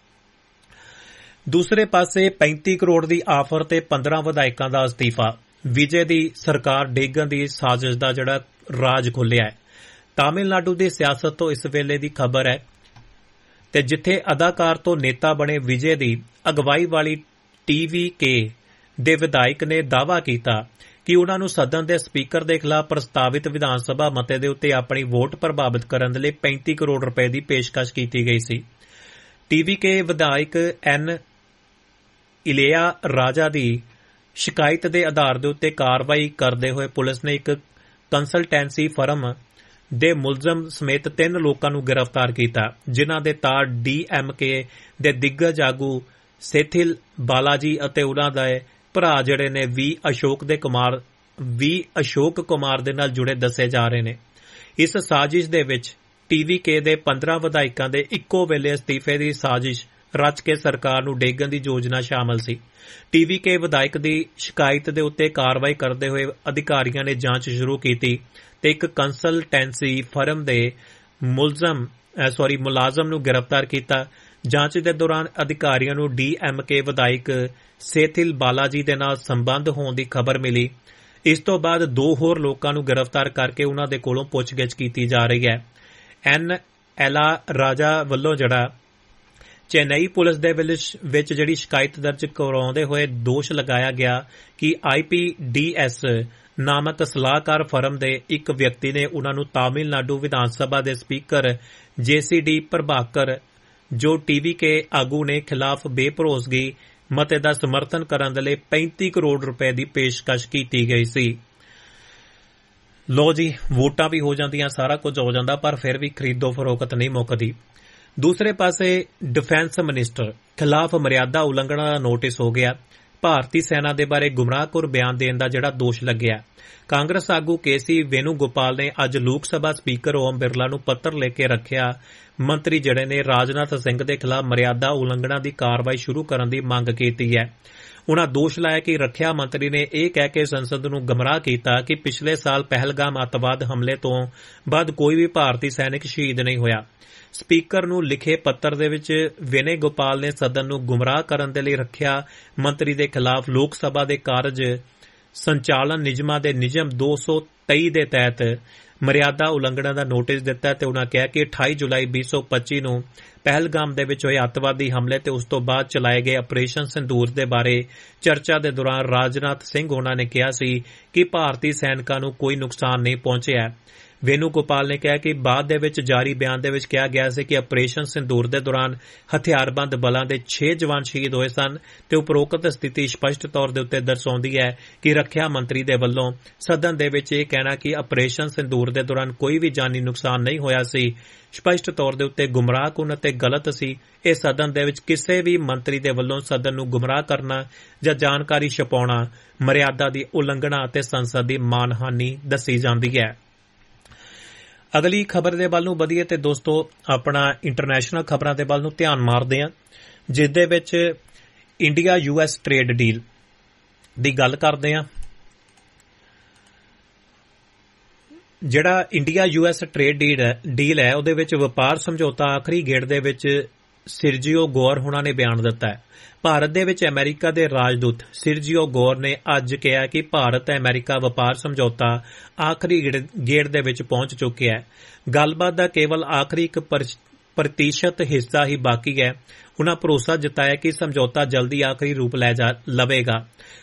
ਦੂਸਰੇ ਪਾਸੇ ਪੈਂਤੀ ਕਰੋੜ ਦੀ ਆਫਰ ਤੇ ਪੰਦਰਾਂ ਵਿਧਾਇਕਾਂ ਦਾ ਅਸਤੀਫਾ, ਵਿਜੇ ਦੀ ਸਰਕਾਰ ਡੇਗਣ ਦੀ ਸਾਜ਼ਿਸ਼ ਦਾ ਜਿਹੜਾ ਰਾਜ ਖੁੱਲਿਆ ਹੈ। ਤਾਮਿਲਨਾਡੂ ਦੀ ਸਿਆਸਤ ਤੋਂ ਇਸ ਵੇਲੇ ਦੀ ਖਬਰ ਹੈ ਤੇ ਜਿੱਥੇ ਅਦਾਕਾਰ ਤੋਂ ਨੇਤਾ ਬਣੇ ਵਿਜੇ ਦੀ ਅਗਵਾਈ ਵਾਲੀ ਟੀ ਵੀ ਕੇ ਦੇ ਵਿਧਾਇਕ ਨੇ ਦਾਅਵਾ ਕੀਤਾ ਕਿ ਉਨ੍ਹਾਂ ਨੂੰ ਸਦਨ ਦੇ ਸਪੀਕਰ ਦੇ ਖਿਲਾਫ ਪ੍ਰਸਤਾਵਿਤ ਵਿਧਾਨ ਸਭਾ ਮਤੇ ਦੇ ਉੱਤੇ ਆਪਣੀ ਵੋਟ ਪ੍ਰਭਾਵਿਤ ਕਰਨ ਦੇ ਲਈ ਪੈਂਤੀ ਕਰੋੜ ਰੁਪਏ ਦੀ ਪੇਸ਼ਕਸ਼ ਕੀਤੀ ਗਈ ਸੀ। ਟੀ ਵੀ ਕੇ ਵਿਧਾਇਕ ਐਨ ਇਲਿਆ ਰਾਜਾ ਦੀ ਸ਼ਿਕਾਇਤ ਦੇ ਆਧਾਰ ਦੇ ਉੱਤੇ ਕਾਰਵਾਈ ਕਰਦੇ ਹੋਏ ਪੁਲਿਸ ਨੇ ਇੱਕ ਕੰਸਲਟੈਂਸੀ ਫਰਮ ਦੇ ਮੁਲਜ਼ਮ ਸਮੇਤ ਤਿੰਨ ਲੋਕਾਂ ਨੂੰ ਗ੍ਰਿਫਤਾਰ ਕੀਤਾ, ਜਿਨ੍ਹਾਂ ਦੇ ਤਾਰ ਡੀ ਐਮ ਕੇ ਦੇ ਦਿੱਗਜ ਆਗੂ ਸੇਥਿਲ ਬਾਲਾਜੀ ਅਤੇ ਉਨ੍ਹਾਂ ਦੇ ਭਰਾ ਜਿਹੜੇ ਨੇ ਵੀ ਅਸ਼ੋਕ ਦੇ ਕੁਮਾਰ ਵੀ ਅਸ਼ੋਕ ਕੁਮਾਰ ਦੇ ਨਾਲ ਜੁੜੇ ਦੱਸੇ ਜਾ ਰਹੇ ਨੇ। ਇਸ ਸਾਜ਼ਿਸ਼ ਦੇ ਵਿੱਚ ਟੀ ਵੀ ਕੇ ਦੇ ਪੰਦਰਾਂ ਵਿਧਾਇਕਾਂ ਦੇ ਇੱਕੋ ਵੇਲੇ ਅਸਤੀਫੇ ਦੀ ਸਾਜ਼ਿਸ਼ ਰਚ ਕੇ ਸਰਕਾਰ ਨੂੰ ਡੇਗਣ ਦੀ ਯੋਜਨਾ ਸ਼ਾਮਲ ਸੀ। ਟੀ ਵੀ ਕੇ ਵਿਧਾਇਕ ਦੀ ਸ਼ਿਕਾਇਤ ਦੇ ਉੱਤੇ ਕਾਰਵਾਈ ਕਰਦੇ ਹੋਏ ਅਧਿਕਾਰੀਆਂ ਨੇ ਜਾਂਚ ਸ਼ੁਰੂ ਕੀਤੀ ਤੇ ਇੱਕ ਕੰਸਲਟੈਂਸੀ ਫਰਮ ਦੇ ਮੁਲਜ਼ਮ ਸੌਰੀ ਮੁਲਾਜ਼ਮ ਨੂੰ ਗ੍ਰਿਫਤਾਰ ਕੀਤਾ। ਜਾਂਚ ਦੇ ਦੌਰਾਨ ਅਧਿਕਾਰੀਆਂ ਨੂੰ ਡੀ ਐਮ ਕੇ ਵਿਧਾਇਕ ਸੇਥਿਲ ਬਾਲਾਜੀ ਦੇ ਨਾਲ ਸੰਬੰਧ ਹੋਣ ਦੀ ਖਬਰ ਮਿਲੀ। ਇਸ ਤੋਂ ਬਾਅਦ ਦੋ ਹੋਰ ਲੋਕਾਂ ਨੂੰ ਗ੍ਰਿਫਤਾਰ ਕਰਕੇ ਉਨ੍ਹਾਂ ਦੇ ਕੋਲੋਂ ਪੁੱਛਗਿੱਛ ਕੀਤੀ ਜਾ ਰਹੀ ਹੈ। ਐਨ ਐਲਾ ਰਾਜਾ ਵੱਲੋਂ ਜਿਹੜਾ ਚੇਨਈ ਪੁਲਿਸ ਦੇ ਵਿੱਚ ਜਿਹੜੀ ਸ਼ਿਕਾਇਤ ਦਰਜ ਕਰਵਾਉਂਦੇ ਹੋਏ ਦੋਸ਼ ਲਗਾਇਆ ਗਿਆ ਕਿ ਆਈ ਪੀ ਡੀ ਐਸ ਨਾਮਕ ਸਲਾਹਕਾਰ ਫਰਮ ਦੇ ਇੱਕ ਵਿਅਕਤੀ ਨੇ ਉਨ੍ਹਾਂ ਨੂੰ ਤਾਮਿਲਨਾਡੂ ਵਿਧਾਨ ਸਭਾ ਦੇ ਸਪੀਕਰ ਜੇ ਸੀ ਡੀ ਪ੍ਰਭਾਕਰ ਜੋ ਟੀ ਵੀ ਕੇ ਆਗੂ ਨੇ ਖਿਲਾਫ ਬੇਭਰੋਸਗੀ ਮਤੇ ਦਾ ਸਮਰਥਨ ਕਰਨ ਦੇ ਲਈ ਪੈਂਤੀ ਕਰੋੜ ਰੁਪਏ ਦੀ ਪੇਸ਼ਕਸ਼ ਕੀਤੀ ਗਈ ਸੀ। ਲੋ ਜੀ, ਵੋਟਾਂ ਵੀ ਹੋ ਜਾਂਦੀਆਂ, ਸਾਰਾ ਕੁਝ ਹੋ ਜਾਂਦਾ, ਪਰ ਫਿਰ ਵੀ ਖਰੀਦੋ ਫਰੋਖਤ ਨਹੀਂ ਮੁੱਕਦੀ। ਦੂਸਰੇ ਪਾਸੇ ਡਿਫੈਂਸ ਮਿਨਿਸਟਰ ਖਿਲਾਫ ਮਰਿਆਦਾ ਉਲੰਘਣਾ ਦਾ ਨੋਟਿਸ ਹੋ ਗਿਆ। ਭਾਰਤੀ ਸੈਨਾ ਦੇ ਬਾਰੇ ਗੁੰਮਰਾਹਕੁਰ ਬਿਆਨ ਦੇਣ ਦਾ ਜਿਹੜਾ ਦੋਸ਼ ਲੱਗਿਆ। ਕਾਂਗਰਸ ਆਗੂ ਕੇ ਸੀ ਵੇਨੂਗੋਪਾਲ ਨੇ ਅੱਜ ਲੋਕ ਸਭਾ ਸਪੀਕਰ ਓਮ ਬਿਰਲਾ ਨੂੰ ਪੱਤਰ ਲੈ ਕੇ ਰੱਖਿਆ। ਮੰਤਰੀ ਜਿਹੜੇ ਨੇ ਰਾਜਨਾਥ ਸਿੰਘ ਦੇ ਖਿਲਾਫ ਮਰਿਆਦਾ ਉਲੰਘਣਾ ਦੀ ਕਾਰਵਾਈ ਸ਼ੁਰੂ ਕਰਨ ਦੀ ਮੰਗ ਕੀਤੀ ਹੈ। ਉਨ੍ਹਾਂ ਦੋਸ਼ ਲਾਇਆ ਕਿ ਰੱਖਿਆ ਮੰਤਰੀ ਨੇ ਇਹ ਕਹਿ ਕੇ ਸੰਸਦ ਨੂੰ ਗਮਰਾਹ ਕੀਤਾ ਕਿ ਪਿਛਲੇ ਸਾਲ ਪਹਿਲਗਾਮ ਅੱਤਵਾਦ ਹਮਲੇ ਤੋਂ ਬਾਅਦ ਕੋਈ ਵੀ ਭਾਰਤੀ ਸੈਨਿਕ ਸ਼ਹੀਦ ਨਹੀਂ ਹੋਇਆ। ਸਪੀਕਰ ਨੂੰ ਲਿਖੇ ਪੱਤਰ ਦੇ ਵਿੱਚ ਵਿਨੇ ਗੋਪਾਲ ਨੇ ਸਦਨ ਨੂੰ ਗੁੰਮਰਾਹ ਕਰਨ ਦੇ ਲਈ ਰੱਖਿਆ ਮੰਤਰੀ ਦੇ ਖਿਲਾਫ ਲੋਕ ਸਭਾ ਦੇ ਕਾਰਜ ਸੰਚਾਲਨ ਨਿਯਮਾਂ ਦੇ ਨਿਯਮ ਦੋ ਸੌ ਤੇਈ ਦੇ ਤਹਿਤ ਮਰਿਆਦਾ ਉਲੰਘਣਾ ਦਾ ਨੋਟਿਸ ਦਿੱਤਾ ਤੇ ਉਨ੍ਹਾਂ ਕਿਹਾ ਕਿ ਅਠਾਈ ਜੁਲਾਈ ਵੀਹ ਸੌ ਪੱਚੀ ਨੂੰ ਪਹਿਲਗਾਮ ਦੇ ਵਿੱਚ ਹੋਏ ਅੱਤਵਾਦੀ ਹਮਲੇ ਤੇ ਉਸ ਤੋਂ ਬਾਅਦ ਚਲਾਏ ਗਏ ਆਪਰੇਸ਼ਨ ਸਿੰਦੂਰ ਦੇ ਬਾਰੇ ਚਰਚਾ ਦੇ ਦੌਰਾਨ ਰਾਜਨਾਥ ਸਿੰਘ ਉਨ੍ਹਾਂ ਨੇ ਕਿਹਾ ਸੀ ਕਿ ਭਾਰਤੀ ਸੈਨਿਕਾਂ ਨੂੰ ਕੋਈ ਨੁਕਸਾਨ ਨਹੀਂ ਪਹੁੰਚਿਆ। ਵੇਨੂਗੋਪਾਲ ਨੇ ਕਿਹਾ ਕਿ ਬਾਅਦ ਦੇ ਵਿੱਚ ਜਾਰੀ ਬਿਆਨ ਦੇ ਵਿੱਚ ਕਿਹਾ ਗਿਆ ਸੀ ਕਿ ਆਪਰੇਸ਼ਨ ਸਿੰਦੂਰ ਦੇ ਦੌਰਾਨ ਹਥਿਆਰਬੰਦ ਬਲਾਂ ਦੇ ਛੇ ਜਵਾਨ ਸ਼ਹੀਦ ਹੋਏ ਸਨ ਤੇ ਉਪਰੋਕਤ ਸਥਿਤੀ ਸਪਸ਼ਟ ਤੌਰ ਦੇ ਉੱਤੇ ਦਰਸਾਉਂਦੀ ਹੈ ਕਿ ਰੱਖਿਆ ਮੰਤਰੀ ਦੇ ਵੱਲੋਂ ਸਦਨ ਦੇ ਵਿੱਚ ਇਹ ਕਹਿਣਾ ਕਿ ਆਪਰੇਸ਼ਨ ਸਿੰਦੂਰ ਦੇ ਦੌਰਾਨ ਕੋਈ ਵੀ ਜਾਨੀ ਨੁਕਸਾਨ ਨਹੀਂ ਹੋਇਆ ਸੀ ਸਪਸ਼ਟ ਤੌਰ ਦੇ ਉੱਤੇ ਗੁੰਮਰਾਹਕੁੰਨ ਅਤੇ ਗਲਤ ਸੀ। ਇਹ ਸਦਨ ਦੇ ਵਿੱਚ ਕਿਸੇ ਵੀ ਮੰਤਰੀ ਦੇ ਵੱਲੋਂ ਸਦਨ ਨੂੰ ਗੁੰਮਰਾਹ ਕਰਨਾ ਜਾਂ ਜਾਣਕਾਰੀ ਛਪਾਉਣਾ ਮਰਿਆਦਾ ਦੀ ਉਲੰਘਣਾ ਅਤੇ ਸੰਸਦ ਦੀ ਮਾਨਹਾਨੀ ਦੱਸੀ ਜਾਂਦੀ ਹੈ। ਅਗਲੀ ਖਬਰ ਦੇ ਵੱਲ ਨੂੰ ਵਧੀਏ ਤੇ ਦੋਸਤੋ ਆਪਣਾ ਇੰਟਰਨੈਸ਼ਨਲ ਖਬਰਾਂ ਦੇ ਵੱਲ ਨੂੰ ਧਿਆਨ ਮਾਰਦੇ ਹਾਂ, ਜਿਸ ਦੇ ਵਿੱਚ India U S trade deal ਦੀ ਗੱਲ ਕਰਦੇ ਹਾਂ। ਜਿਹੜਾ India U S trade deal ਹੈ ਉਹਦੇ ਵਿੱਚ ਵਪਾਰ ਸਮਝੌਤਾ ਆਖਰੀ ਗੇੜ ਦੇ ਵਿੱਚ ਸਿਰਜੀਓ ਗੌਰ ਹੋਣਾ ਨੇ ਬਿਆਨ ਦਿੱਤਾ ਹੈ। ਭਾਰਤ ਦੇ ਵਿੱਚ ਅਮਰੀਕਾ ਦੇ ਰਾਜਦੂਤ ਸਿਰਜੀਓ ਗੌਰ ਨੇ ਅੱਜ ਕਿਹਾ ਕਿ ਭਾਰਤ ਤੇ ਅਮਰੀਕਾ ਵਪਾਰ ਸਮਝੌਤਾ ਆਖਰੀ ਗੇੜ ਦੇ ਵਿੱਚ ਪਹੁੰਚ ਚੁੱਕਿਆ ਹੈ। ਗੱਲਬਾਤ ਦਾ ਕੇਵਲ ਆਖਰੀ ਇੱਕ ਪ੍ਰਤੀਸ਼ਤ ਹਿੱਸਾ ਹੀ ਬਾਕੀ ਹੈ। ਉਨ੍ਹਾਂ ਭਰੋਸਾ ਜਤਾਇਆ ਕਿ ਸਮਝੌਤਾ ਜਲਦੀ ਆਖਰੀ ਰੂਪ ਲੈ ਜਾ ਲਵੇਗਾ।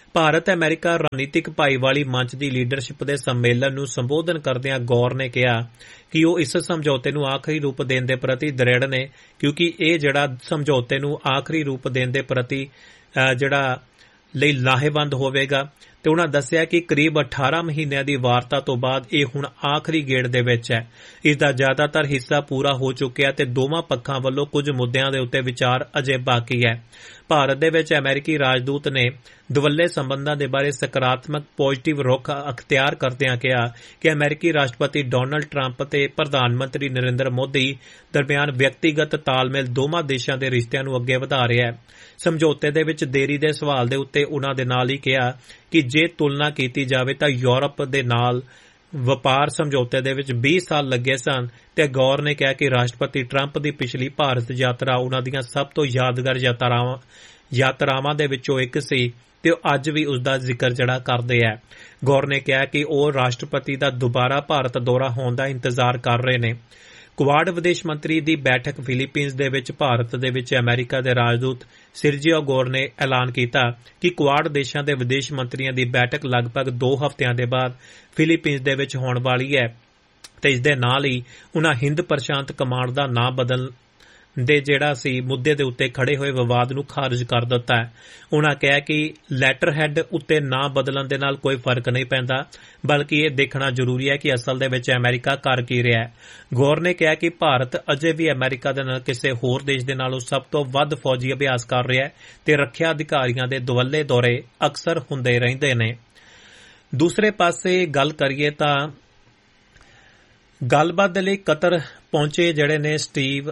ਭਾਰਤ ਅਮਰੀਕਾ ਰਣਨੀਤਿਕ ਭਾਈਵਾਲੀ ਮੰਚ ਦੀ ਲੀਡਰਸ਼ਿਪ ਦੇ ਸੰਮੇਲਨ ਨੂੰ ਸੰਬੋਧਨ ਕਰਦਿਆਂ ਗੌਰ ਨੇ ਕਿਹਾ ਕਿ ਉਹ ਇਸ ਸਮਝੌਤੇ ਨੂੰ ਆਖਰੀ ਰੂਪ ਦੇਣ ਦੇ ਪ੍ਰਤੀ ਦ੍ਰਿੜ ਨੇ, ਕਿਉਂਕਿ ਇਹ ਜਿਹੜਾ ਸਮਝੌਤੇ ਨੂੰ ਆਖਰੀ ਰੂਪ ਦੇਣ ਦੇ ਪ੍ਰਤੀ ਜਿਹੜਾ ਲਈ ਲਾਹੇਵੰਦ ਹੋਵੇਗਾ। ਤੇ ਉਹਨਾਂ ਦੱਸਿਆ ਕਿ ਕਰੀਬ ਅਠਾਰਾਂ ਮਹੀਨਿਆਂ ਦੀ ਵਾਰਤਾ ਤੋਂ ਬਾਅਦ ਇਹ ਹੁਣ ਆਖਰੀ ਗੇੜ ਦੇ ਵਿੱਚ ਹੈ। ਇਸ ਦਾ ਜ਼ਿਆਦਾਤਰ ਹਿੱਸਾ ਪੂਰਾ ਹੋ ਚੁੱਕਿਆ ਤੇ ਦੋਵਾਂ ਪੱਖਾਂ ਵੱਲੋਂ ਕੁਝ ਮੁੱਦਿਆਂ ਦੇ ਉੱਤੇ ਵਿਚਾਰ ਅਜੇ ਬਾਕੀ ਹੈ। ਭਾਰਤ ਦੇ ਵਿੱਚ ਅਮਰੀਕੀ ਰਾਜਦੂਤ ਨੇ ਦੁਵੱਲੇ ਸੰਬੰਧਾਂ ਦੇ ਬਾਰੇ ਸਕਾਰਾਤਮਕ ਪੋਜ਼ਿਟਿਵ ਰੁਖ ਅਖਤਿਆਰ ਕਰਦਿਆਂ ਕਿਹਾ ਕਿ ਅਮਰੀਕੀ ਰਾਸ਼ਟਰਪਤੀ ਡੋਨਾਲਡ ਟਰੰਪ ਤੇ ਪ੍ਰਧਾਨ ਮੰਤਰੀ ਨਰਿੰਦਰ ਮੋਦੀ ਦਰਮਿਆਨ ਵਿਅਕਤੀਗਤ ਤਾਲਮੇਲ ਦੋਵਾਂ ਦੇਸ਼ਾਂ ਦੇ ਰਿਸ਼ਤਿਆਂ ਨੂੰ ਅੱਗੇ ਵਧਾ ਰਿਹਾ ਹੈ। ਸਮਝੌਤੇ ਦੇ ਵਿੱਚ ਦੇਰੀ ਦੇ ਸਵਾਲ ਦੇ ਉੱਤੇ ਉਨ੍ਹਾਂ ਦੇ ਨਾਲ ਹੀ ਕਿਹਾ ਕਿ ਜੇ ਤੁਲਨਾ ਕੀਤੀ ਜਾਵੇ ਤਾਂ ਯੂਰਪ ਦੇ ਨਾਲ ਵਪਾਰ ਸਮਝੌਤੇ ਦੇ ਵਿੱਚ ਵੀਹ ਸਾਲ ਲੱਗੇ ਸਨ ਤੇ ਗੌਰ ਨੇ ਕਿਹਾ ਕਿ ਰਾਸ਼ਟਰਪਤੀ ਟਰੰਪ ਦੀ ਪਿਛਲੀ ਭਾਰਤ ਯਾਤਰਾ ਉਨ੍ਹਾਂ ਦੀਆਂ ਸਭ ਤੋਂ ਯਾਦਗਾਰ ਯਾਤਰਾਵਾਂ ਯਾਤਰਾਵਾਂ ਦੇ ਵਿੱਚੋਂ ਇੱਕ ਸੀ ਤੇ ਉਹ ਅੱਜ ਵੀ ਉਸ ਦਾ ਜ਼ਿਕਰ ਜਿਹੜਾ ਕਰਦੇ ਹੈ। ਗੌਰ ਨੇ ਕਿਹਾ ਕਿ ਉਹ ਰਾਸ਼ਟਰਪਤੀ ਦਾ ਦੁਬਾਰਾ ਭਾਰਤ ਦੌਰਾ ਹੋਣ ਦਾ ਇੰਤਜ਼ਾਰ ਕਰ ਰਹੇ ਨੇ। ਕੁਆਡ ਵਿਦੇਸ਼ ਮੰਤਰੀ ਦੀ ਬੈਠਕ ਫਿਲੀਪੀਨਜ਼ ਦੇ ਵਿੱਚ ਭਾਰਤ ਦੇ ਵਿੱਚ ਅਮਰੀਕਾ ਦੇ ਰਾਜਦੂਤ ਸਿਰਜੀਓ ਗੌਰ ਨੇ ਐਲਾਨ ਕੀਤਾ ਕਿ ਕੁਆਡ ਦੇਸ਼ਾਂ ਦੇ ਵਿਦੇਸ਼ ਮੰਤਰੀਆਂ ਦੀ ਬੈਠਕ ਲਗਭਗ ਦੋ ਹਫ਼ਤਿਆਂ ਦੇ ਬਾਅਦ ਫਿਲੀਪੀਨਜ਼ ਦੇ ਵਿੱਚ ਹੋਣ ਵਾਲੀ ਹੈ ਤੇ ਇਸ ਦੇ ਨਾਲ ਹੀ ਉਨ੍ਹਾਂ ਹਿੰਦ ਪ੍ਰਸ਼ਾਂਤ ਕਮਾਂਡ ਦਾ ਨਾਂ ਬਦਲਣ ਦੇ ਜਿਹੜਾ ਸੀ ਮੁੱਦੇ ਦੇ ਉੱਤੇ ਖੜੇ ਹੋਏ ਵਿਵਾਦ ਨੂੰ ਖਾਰਜ ਕਰ ਦਿੱਤਾ ਹੈ। ਉਨ੍ਹਾਂ ਕਿਹਾ ਕਿ ਲੈਟਰ ਹੈਡ ਉੱਤੇ ਨਾਂ ਬਦਲਣ ਦੇ ਨਾਲ ਕੋਈ ਫਰਕ ਨਹੀਂ ਪੈਂਦਾ, ਬਲਕਿ ਇਹ ਦੇਖਣਾ ਜ਼ਰੂਰੀ ਹੈ ਕਿ ਅਸਲ ਦੇ ਵਿੱਚ ਅਮਰੀਕਾ ਕਰ ਕੀ ਰਿਹਾ ਹੈ। ਗੌਰ ਨੇ ਕਿਹਾ ਕਿ ਭਾਰਤ ਅਜੇ ਵੀ ਅਮਰੀਕਾ ਦੇ ਨਾਲ ਕਿਸੇ ਹੋਰ ਦੇਸ਼ ਦੇ ਨਾਲੋਂ ਸਭ ਤੋਂ ਵੱਧ ਫੌਜੀ ਅਭਿਆਸ ਕਰ ਰਿਹਾ ਹੈ ਤੇ ਰੱਖਿਆ ਅਧਿਕਾਰੀਆਂ ਦੇ ਦੁਵੱਲੇ ਦੌਰੇ ਅਕਸਰ ਹੁੰਦੇ ਰਹਿੰਦੇ ਨੇ। ਦੂਸਰੇ ਪਾਸੇ ਗੱਲ ਕਰੀਏ ਤਾਂ ਗੱਲਬਾਤ ਦੇ ਲਈ ਕਤਰ ਪਹੁੰਚੇ ਜਿਹੜੇ ਨੇ ਸਟੀਵ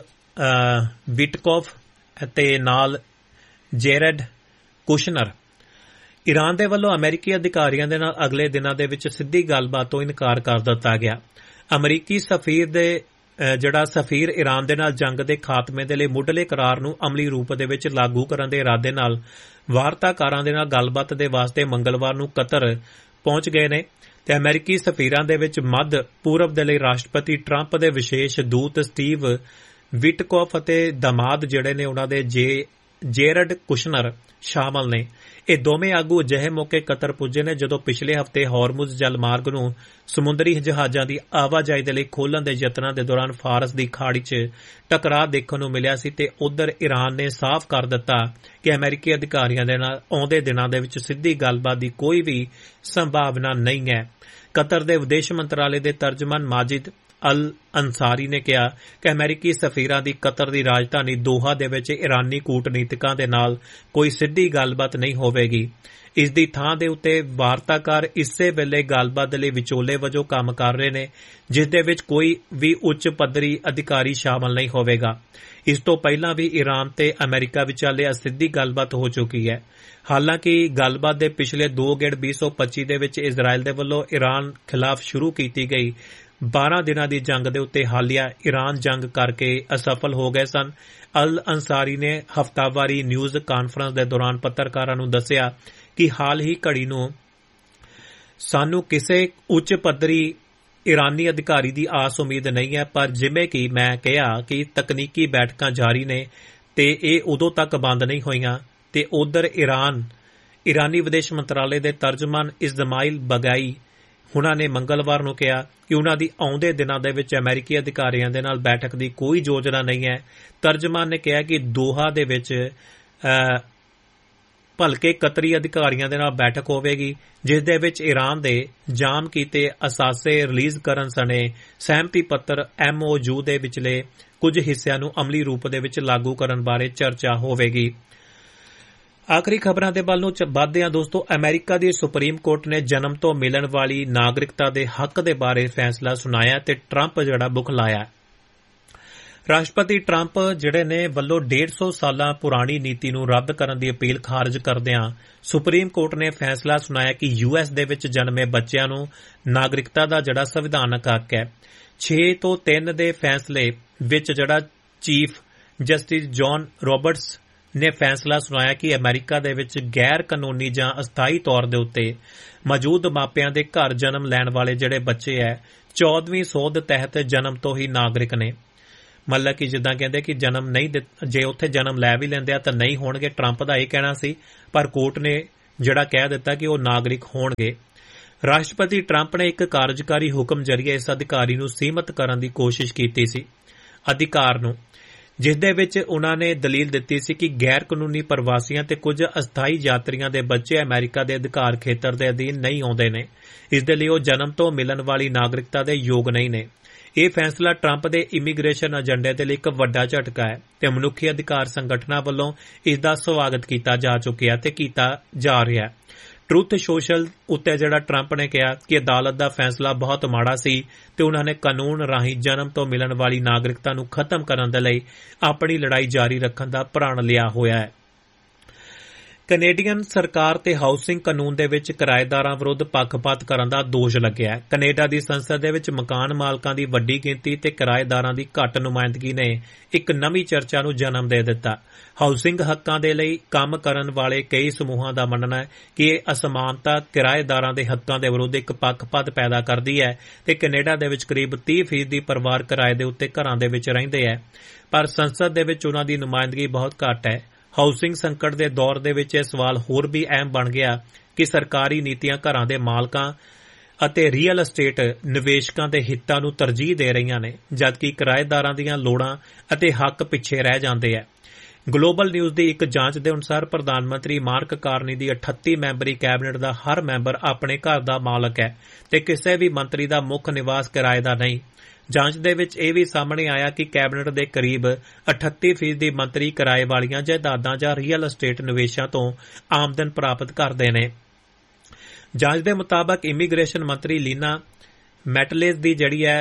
ਵਿਟਕੋਫ ਅਤੇ ਨਾਲ ਜੇਰਡ ਕੁਸ਼ਨਰ। ਈਰਾਨ ਦੇ ਵੱਲੋਂ ਅਮਰੀਕੀ ਅਧਿਕਾਰੀਆਂ ਦੇ ਨਾਲ ਅਗਲੇ ਦਿਨਾਂ ਦੇ ਵਿੱਚ ਸਿੱਧੀ ਗੱਲਬਾਤ ਤੋਂ ਇਨਕਾਰ ਕਰ ਦਿੱਤਾ ਗਿਆ। ਅਮਰੀਕੀ ਸਫੀਰ ਦੇ ਜਿਹੜਾ ਸਫੀਰ ਈਰਾਨ ਦੇ ਨਾਲ ਜੰਗ ਦੇ ਖਾਤਮੇ ਦੇ ਲਈ ਮੁੱਢਲੇ ਕਰਾਰ ਨੂੰ ਅਮਲੀ ਰੂਪ ਦੇ ਵਿੱਚ ਲਾਗੂ ਕਰਨ ਦੇ ਇਰਾਦੇ ਨਾਲ ਵਾਰਤਾਕਾਰਾਂ ਦੇ ਨਾਲ ਗੱਲਬਾਤ ਦੇ ਵਾਸਤੇ ਮੰਗਲਵਾਰ ਨੂੰ ਕਤਰ ਪਹੁੰਚ ਗਏ ਨੇ ਤੇ ਅਮਰੀਕੀ ਸਫੀਰਾਂ ਦੇ ਵਿੱਚ ਮੱਧ ਪੂਰਬ ਦੇ ਲਈ ਰਾਸ਼ਟਰਪਤੀ ਟਰੰਪ ਦੇ ਵਿਸ਼ੇਸ਼ ਦੂਤ ਸਟੀਵ ਵਿਟਕੋਫ ਅਤੇ ਦਮਾਦ ਜਿਹੜੇ ਨੇ ਉਹਨਾਂ ਦੇ ਜੇ ਜੇਰਡ ਕੁਸ਼ਨਰ ਸ਼ਾਮਲ ਨੇ। ਇਹ ਦੋਵੇਂ ਆਗੂ ਅਜਿਹੇ ਮੌਕੇ ਕਤਰ ਪੁੱਜੇ ਨੇ ਜਦੋਂ ਪਿਛਲੇ ਹਫ਼ਤੇ ਹਾਰਮੁਜ਼ ਜਲ ਮਾਰਗ ਨੂੰ ਸਮੁੰਦਰੀ ਜਹਾਜ਼ਾਂ ਦੀ ਆਵਾਜਾਈ ਦੇ ਲਈ ਖੋਲ੍ਹਣ ਦੇ ਯਤਨਾਂ ਦੇ ਦੌਰਾਨ ਫਾਰਸ ਦੀ ਖਾੜੀ 'ਚ ਟਕਰਾਅ ਦੇਖਣ ਨੂੰ ਮਿਲਿਆ ਸੀ ਤੇ ਉਧਰ ਈਰਾਨ ਨੇ ਸਾਫ਼ ਕਰ ਦਿੱਤਾ ਕਿ ਅਮਰੀਕੀ ਅਧਿਕਾਰੀਆਂ ਦੇ ਨਾਲ ਆਉਂਦੇ ਦਿਨਾਂ ਦੇ ਵਿੱਚ ਸਿੱਧੀ ਗੱਲਬਾਤ ਦੀ ਕੋਈ ਵੀ ਸੰਭਾਵਨਾ ਨਹੀਂ ਹੈ। ਕਤਰ ਦੇ ਵਿਦੇਸ਼ ਮੰਤਰਾਲੇ ਦੇ ਤਰਜਮਾਨ ਮਾਜਿਦ ਅਲ ਅੰਸਾਰੀ ਨੇ ਕਿਹਾ ਕਿ ਅਮਰੀਕੀ ਸਫੀਰਾਂ ਦੀ ਕਤਰ ਦੀ ਰਾਜਧਾਨੀ ਦੋਹਾ ਦੇ ਵਿੱਚ ਈਰਾਨੀ ਕੂਟਨੀਤਿਕਾਂ ਦੇ ਨਾਲ ਕੋਈ ਸਿੱਧੀ ਗੱਲਬਾਤ ਨਹੀਂ ਹੋਵੇਗੀ। ਇਸ ਦੀ ਥਾਂ ਦੇ ਉੱਤੇ ਵਾਰਤਾਕਾਰ ਇਸੇ ਵੇਲੇ ਗੱਲਬਾਤ ਲਈ ਵਿਚੋਲੇ ਵਜੋਂ ਕੰਮ ਕਰ ਰਹੇ ਨੇ, ਜਿਸ ਦੇ ਵਿੱਚ ਕੋਈ ਵੀ ਉੱਚ ਪੱਧਰੀ ਅਧਿਕਾਰੀ ਸ਼ਾਮਲ ਨਹੀਂ ਹੋਵੇਗਾ। ਇਸ ਤੋਂ ਪਹਿਲਾਂ ਵੀ ਈਰਾਨ ਤੇ ਅਮਰੀਕਾ ਵਿਚਾਲੇ ਅਸਿੱਧੀ ਗੱਲਬਾਤ ਹੋ ਚੁੱਕੀ ਹੈ। ਹਾਲਾਂਕਿ ਗੱਲਬਾਤ ਦੇ ਪਿਛਲੇ ਦੋ ਗੇੜ ਵੀਹ ਸੌ ਪੱਚੀ ਦੇ ਵਿੱਚ ਇਜ਼ਰਾਈਲ ਦੇ ਵੱਲੋਂ ਈਰਾਨ ਖਿਲਾਫ ਸ਼ੁਰੂ ਕੀਤੀ ਗਈ ਬਾਰਾਂ ਦਿਨਾਂ ਦੀ ਜੰਗ ਦੇ ਉੱਤੇ ਹਾਲੀਆ ਈਰਾਨ ਜੰਗ ਕਰਕੇ ਅਸਫਲ ਹੋ ਗਏ ਸਨ। ਅਲ ਅੰਸਾਰੀ ਨੇ ਹਫ਼ਤਾਵਾਰੀ ਨਿਊਜ਼ ਕਾਨਫਰੰਸ ਦੇ ਦੌਰਾਨ ਪੱਤਰਕਾਰਾਂ ਨੂੰ ਦੱਸਿਆ ਕਿ ਹਾਲ ਹੀ ਘੜੀ ਨੂੰ ਸਾਨੂੰ ਕਿਸੇ ਉੱਚ ਪੱਧਰੀ ਈਰਾਨੀ ਅਧਿਕਾਰੀ ਦੀ ਆਸ ਉਮੀਦ ਨਹੀਂ ਹੈ, ਪਰ ਜਿਵੇਂ ਕਿ ਮੈਂ ਕਿਹਾ ਕਿ ਤਕਨੀਕੀ ਬੈਠਕਾਂ ਜਾਰੀ ਨੇ ਤੇ ਇਹ ਉਦੋਂ ਤੱਕ ਬੰਦ ਨਹੀਂ ਹੋਈਆਂ। ਤੇ ਉਧਰ ਈਰਾਨ ਈਰਾਨੀ ਵਿਦੇਸ਼ ਮੰਤਰਾਲੇ ਦੇ ਤਰਜਮਾਨ ਇਸਮਾਈਲ ਬਗਾਈ ਉਨ੍ਹਾਂ ਨੇ ਮੰਗਲਵਾਰ ਨੂੰ ਕਿਹਾ ਕਿ ਉਨ੍ਹਾਂ ਦੀ ਆਉਂਦੇ ਦਿਨਾਂ ਦੇ ਵਿੱਚ ਅਮਰੀਕੀ ਅਧਿਕਾਰੀਆਂ ਦੇ ਨਾਲ ਬੈਠਕ ਦੀ ਕੋਈ ਯੋਜਨਾ ਨਹੀਂ ਹੈ। ਤਰਜਮਾਨ ਨੇ ਕਿਹਾ ਕਿ ਦੋਹਾ ਦੇ ਵਿੱਚ ਭਲਕੇ ਕਤਰੀ ਅਧਿਕਾਰੀਆਂ ਦੇ ਨਾਲ ਬੈਠਕ ਹੋਵੇਗੀ, ਜਿਸ ਦੇ ਵਿੱਚ ਈਰਾਨ ਦੇ ਜਾਮ ਕੀਤੇ ਅਸਾਸੇ ਰਿਲੀਜ਼ ਕਰਨ ਸਣੇ ਸਹਿਮਤੀ ਪੱਤਰ ਐਮ ਓ ਯੂ ਦੇ ਵਿਚਲੇ ਕੁਝ ਹਿੱਸਿਆਂ ਨੂੰ ਅਮਲੀ ਰੂਪ ਦੇ ਵਿੱਚ ਲਾਗੂ ਕਰਨ ਬਾਰੇ ਚਰਚਾ ਹੋਵੇਗੀ। ਆਖਰੀ ਖਬਰਾਂ ਦੇ ਵੱਲ ਨੂੰ ਵੱਧਦੇ ਹਾਂ ਦੋਸਤੋ। ਅਮਰੀਕਾ ਦੀ ਸੁਪਰੀਮ ਕੋਰਟ ਨੇ ਜਨਮ ਤੋਂ ਮਿਲਣ ਵਾਲੀ ਨਾਗਰਿਕਤਾ ਦੇ ਹੱਕ ਦੇ ਬਾਰੇ ਫੈਸਲਾ ਸੁਣਾਇਆ ਤੇ ਟਰੰਪ ਜਿਹੜਾ ਬੁਖਲਾਇਆ। ਰਾਸ਼ਟਰਪਤੀ ਟਰੰਪ ਜਿਹੜੇ ਨੇ ਵੱਲੋਂ ਡੇਢ ਸੌ ਸਾਲਾਂ ਪੁਰਾਣੀ ਨੀਤੀ ਨੂੰ ਰੱਦ ਕਰਨ ਦੀ ਅਪੀਲ ਖਾਰਜ ਕਰਦਿਆਂ ਸੁਪਰੀਮ ਕੋਰਟ ਨੇ ਫੈਸਲਾ ਸੁਣਾਇਆ ਕਿ ਯੂ ਐਸ ਦੇ ਵਿੱਚ ਜਨਮੇ ਬੱਚਿਆਂ ਨੂੰ ਨਾਗਰਿਕਤਾ ਦਾ ਜਿਹੜਾ ਸੰਵਿਧਾਨਕ ਹੱਕ ਹੈ। ਛੇ ਤੋਂ ਤਿੰਨ ਦੇ ਫੈਸਲੇ ਵਿੱਚ ਜਿਹੜਾ ਚੀਫ ਜਸਟਿਸ ਜੌਨ ਰੌਬਰਟਸ ਨੇ ਫੈਸਲਾ ਸੁਣਾਇਆ ਕਿ ਅਮਰੀਕਾ ਦੇ ਵਿੱਚ ਗੈਰ ਕਾਨੂੰਨੀ ਜਾਂ ਅਸਥਾਈ ਤੌਰ ਦੇ ਉੱਤੇ ਮੌਜੂਦ ਮਾਪਿਆਂ ਦੇ ਘਰ ਜਨਮ ਲੈਣ ਵਾਲੇ ਜਿਹੜੇ ਬੱਚੇ ਹੈ ਚੌਦਵੀਂ ਸੋਧ ਤਹਿਤ ਜਨਮ ਤੋਂ ਹੀ ਨਾਗਰਿਕ ਨੇ। ਮਤਲਬ ਕਿ ਜਿੱਦਾਂ ਕਹਿੰਦੇ ਕਿ ਜਨਮ ਨਹੀਂ ਜੇ ਉੱਥੇ ਜਨਮ ਲੈ ਵੀ ਲੈਂਦੇ ਆ ਤਾਂ ਨਹੀਂ ਹੋਣਗੇ, ਟਰੰਪ ਦਾ ਇਹ ਕਹਿਣਾ ਸੀ, ਪਰ ਕੋਰਟ ਨੇ ਜਿਹੜਾ ਕਹਿ ਦਿੱਤਾ ਕਿ ਉਹ ਨਾਗਰਿਕ ਹੋਣਗੇ। ਰਾਸ਼ਟਰਪਤੀ ਟਰੰਪ ਨੇ ਇੱਕ ਕਾਰਜਕਾਰੀ ਹੁਕਮ ਜ਼ਰੀਏ ਇਸ ਅਧਿਕਾਰੀ ਨੂੰ ਸੀਮਤ ਕਰਨ ਦੀ ਕੋਸ਼ਿਸ਼ ਕੀਤੀ ਸੀ ਅਧਿਕਾਰ ਨੂੰ, ਜਿਸ ਦੇ ਵਿੱਚ ਉਨ੍ਹਾਂ ਨੇ ਦਲੀਲ ਦਿੱਤੀ ਸੀ ਕਿ ਗੈਰ ਕਾਨੂੰਨੀ ਪ੍ਰਵਾਸੀਆਂ ਤੇ ਕੁਝ ਅਸਥਾਈ ਯਾਤਰੀਆਂ ਦੇ ਬੱਚੇ ਅਮਰੀਕਾ ਦੇ ਅਧਿਕਾਰ ਖੇਤਰ ਦੇ ਅਧੀਨ ਨਹੀਂ ਆਉਂਦੇ ਨੇ, ਇਸ ਦੇ ਲਈ ਉਹ ਜਨਮ ਤੋਂ ਮਿਲਣ ਵਾਲੀ ਨਾਗਰਿਕਤਾ ਦੇ ਯੋਗ ਨਹੀਂ ਨੇ। ਇਹ ਫੈਸਲਾ ਟਰੰਪ ਦੇ ਇਮੀਗ੍ਰੇਸ਼ਨ ਏਜੰਡੇ ਦੇ ਲਈ ਇੱਕ ਵੱਡਾ ਝਟਕਾ ਹੈ ਤੇ ਮਨੁੱਖੀ ਅਧਿਕਾਰ ਸੰਗਠਨਾਂ ਵੱਲੋਂ ਇਸ ਦਾ ਸਵਾਗਤ ਕੀਤਾ ਜਾ ਚੁੱਕਿਆ ਤੇ ਕੀਤਾ ਜਾ ਰਿਹਾ ਹੈ। ਟਰੂਥ ਸੋਸ਼ਲ ਉੱਤੇ ਜਿਹੜਾ ਟਰੰਪ ਨੇ ਕਿਹਾ ਕਿ ਅਦਾਲਤ ਦਾ ਫੈਸਲਾ ਬਹੁਤ ਮਾੜਾ ਸੀ ਤੇ ਉਨ੍ਹਾਂ ਨੇ ਕਾਨੂੰਨ ਰਾਹੀਂ ਜਨਮ ਤੋਂ ਮਿਲਣ ਵਾਲੀ ਨਾਗਰਿਕਤਾ ਨੂੰ ਖਤਮ ਕਰਨ ਦੇ ਲਈ ਆਪਣੀ ਲੜਾਈ ਜਾਰੀ ਰੱਖਣ ਦਾ ਪ੍ਰਣ ਲਿਆ ਹੋਇਆ ਹੈ। ਕੈਨੇਡੀਅਨ ਸਰਕਾਰ ਤੇ ਹਾਊਸਿੰਗ ਕਾਨੂੰਨ ਦੇ ਵਿੱਚ ਕਿਰਾਏਦਾਰਾਂ ਵਿਰੁੱਧ ਪੱਖਪਾਤ ਕਰਨ ਦਾ ਦੋਸ਼ ਲੱਗਿਆ ਹੈ। ਕੈਨੇਡਾ ਦੀ ਸੰਸਦ ਦੇ ਵਿੱਚ ਮਕਾਨ ਮਾਲਕਾਂ ਦੀ ਵੱਡੀ ਗਿਣਤੀ ਤੇ ਕਿਰਾਏਦਾਰਾਂ ਦੀ ਘੱਟ ਨੁਮਾਇੰਦਗੀ ਨੇ ਇੱਕ ਨਵੀਂ ਚਰਚਾ ਨੂੰ ਜਨਮ ਦੇ ਦਿੱਤਾ। ਹਾਊਸਿੰਗ ਹੱਕਾਂ ਦੇ ਲਈ ਕੰਮ ਕਰਨ ਵਾਲੇ ਕਈ ਸਮੂਹਾਂ ਦਾ ਮੰਨਣਾ ਹੈ ਕਿ ਇਹ ਅਸਮਾਨਤਾ ਕਿਰਾਏਦਾਰਾਂ ਦੇ ਹੱਕਾਂ ਦੇ ਵਿਰੁੱਧ ਇੱਕ ਪੱਖਪਾਤ ਪੈਦਾ ਕਰਦੀ ਹੈ ਤੇ ਕੈਨੇਡਾ ਦੇ ਵਿੱਚ ਕਰੀਬ ਤੀਹ ਫੀਸਦੀ ਪਰਿਵਾਰ ਕਿਰਾਏ ਦੇ ਉੱਤੇ ਘਰਾਂ ਦੇ ਵਿੱਚ ਰਹਿੰਦੇ ਹੈ, ਪਰ ਸੰਸਦ ਦੇ ਵਿੱਚ ਉਨ੍ਹਾਂ ਦੀ ਨੁਮਾਇੰਦਗੀ ਬਹੁਤ ਘੱਟ ਹੈ। ਹਾਊਸਿੰਗ ਸੰਕਟ ਦੇ ਦੌਰ ਦੇ ਵਿੱਚ ਇਹ ਸਵਾਲ ਹੋਰ ਵੀ ਅਹਿਮ ਬਣ ਗਿਆ ਕਿ ਸਰਕਾਰੀ ਨੀਤੀਆਂ ਘਰਾਂ ਦੇ ਮਾਲਕਾਂ ਅਤੇ ਰੀਅਲ ਅਸਟੇਟ ਨਿਵੇਸ਼ਕਾਂ ਦੇ ਹਿੱਤਾਂ ਨੂੰ ਤਰਜੀਹ ਦੇ ਰਹੀਆਂ ਨੇ, ਜਦਕਿ ਕਿਰਾਏਦਾਰਾਂ ਦੀਆਂ ਲੋੜਾਂ ਅਤੇ ਹੱਕ ਪਿੱਛੇ ਰਹਿ ਜਾਂਦੇ ਹੈ। ਗਲੋਬਲ ਨਿਊਜ਼ ਦੀ ਇੱਕ ਜਾਂਚ ਦੇ ਅਨੁਸਾਰ ਪ੍ਰਧਾਨ ਮੰਤਰੀ ਮਾਰਕ ਕਾਰਨੀ ਦੀ ਅਠੱਤੀ ਮੈਂਬਰੀ ਕੈਬਨਿਟ ਦਾ ਹਰ ਮੈਂਬਰ ਆਪਣੇ ਘਰ ਦਾ ਮਾਲਕ ਹੈ ਤੇ ਕਿਸੇ ਵੀ ਮੰਤਰੀ ਦਾ ਮੁੱਖ ਨਿਵਾਸ ਕਿਰਾਏ ਦਾ ਨਹੀਂ। ਜਾਂਚ ਦੇ ਵਿੱਚ ਇਹ ਵੀ ਸਾਹਮਣੇ ਆਇਆ ਕਿ ਕੈਬਨਿਟ ਦੇ ਕਰੀਬ ਅਠੱਤੀ ਫੀਸਦੀ ਮੰਤਰੀ ਕਿਰਾਏ ਵਾਲੀਆਂ ਜਾਇਦਾਦਾਂ ਜਾਂ ਰੀਅਲ ਅਸਟੇਟ ਨਿਵੇਸ਼ਾਂ ਤੋਂ ਆਮਦਨ ਪ੍ਰਾਪਤ ਕਰਦੇ ਨੇ। ਜਾਂਚ ਦੇ ਮੁਤਾਬਕ ਇਮੀਗ੍ਰੇਸ਼ਨ ਮੰਤਰੀ ਲੀਨਾ ਮੈਟਲੇਸ ਦੀ ਜਿਹੜੀ ਹੈ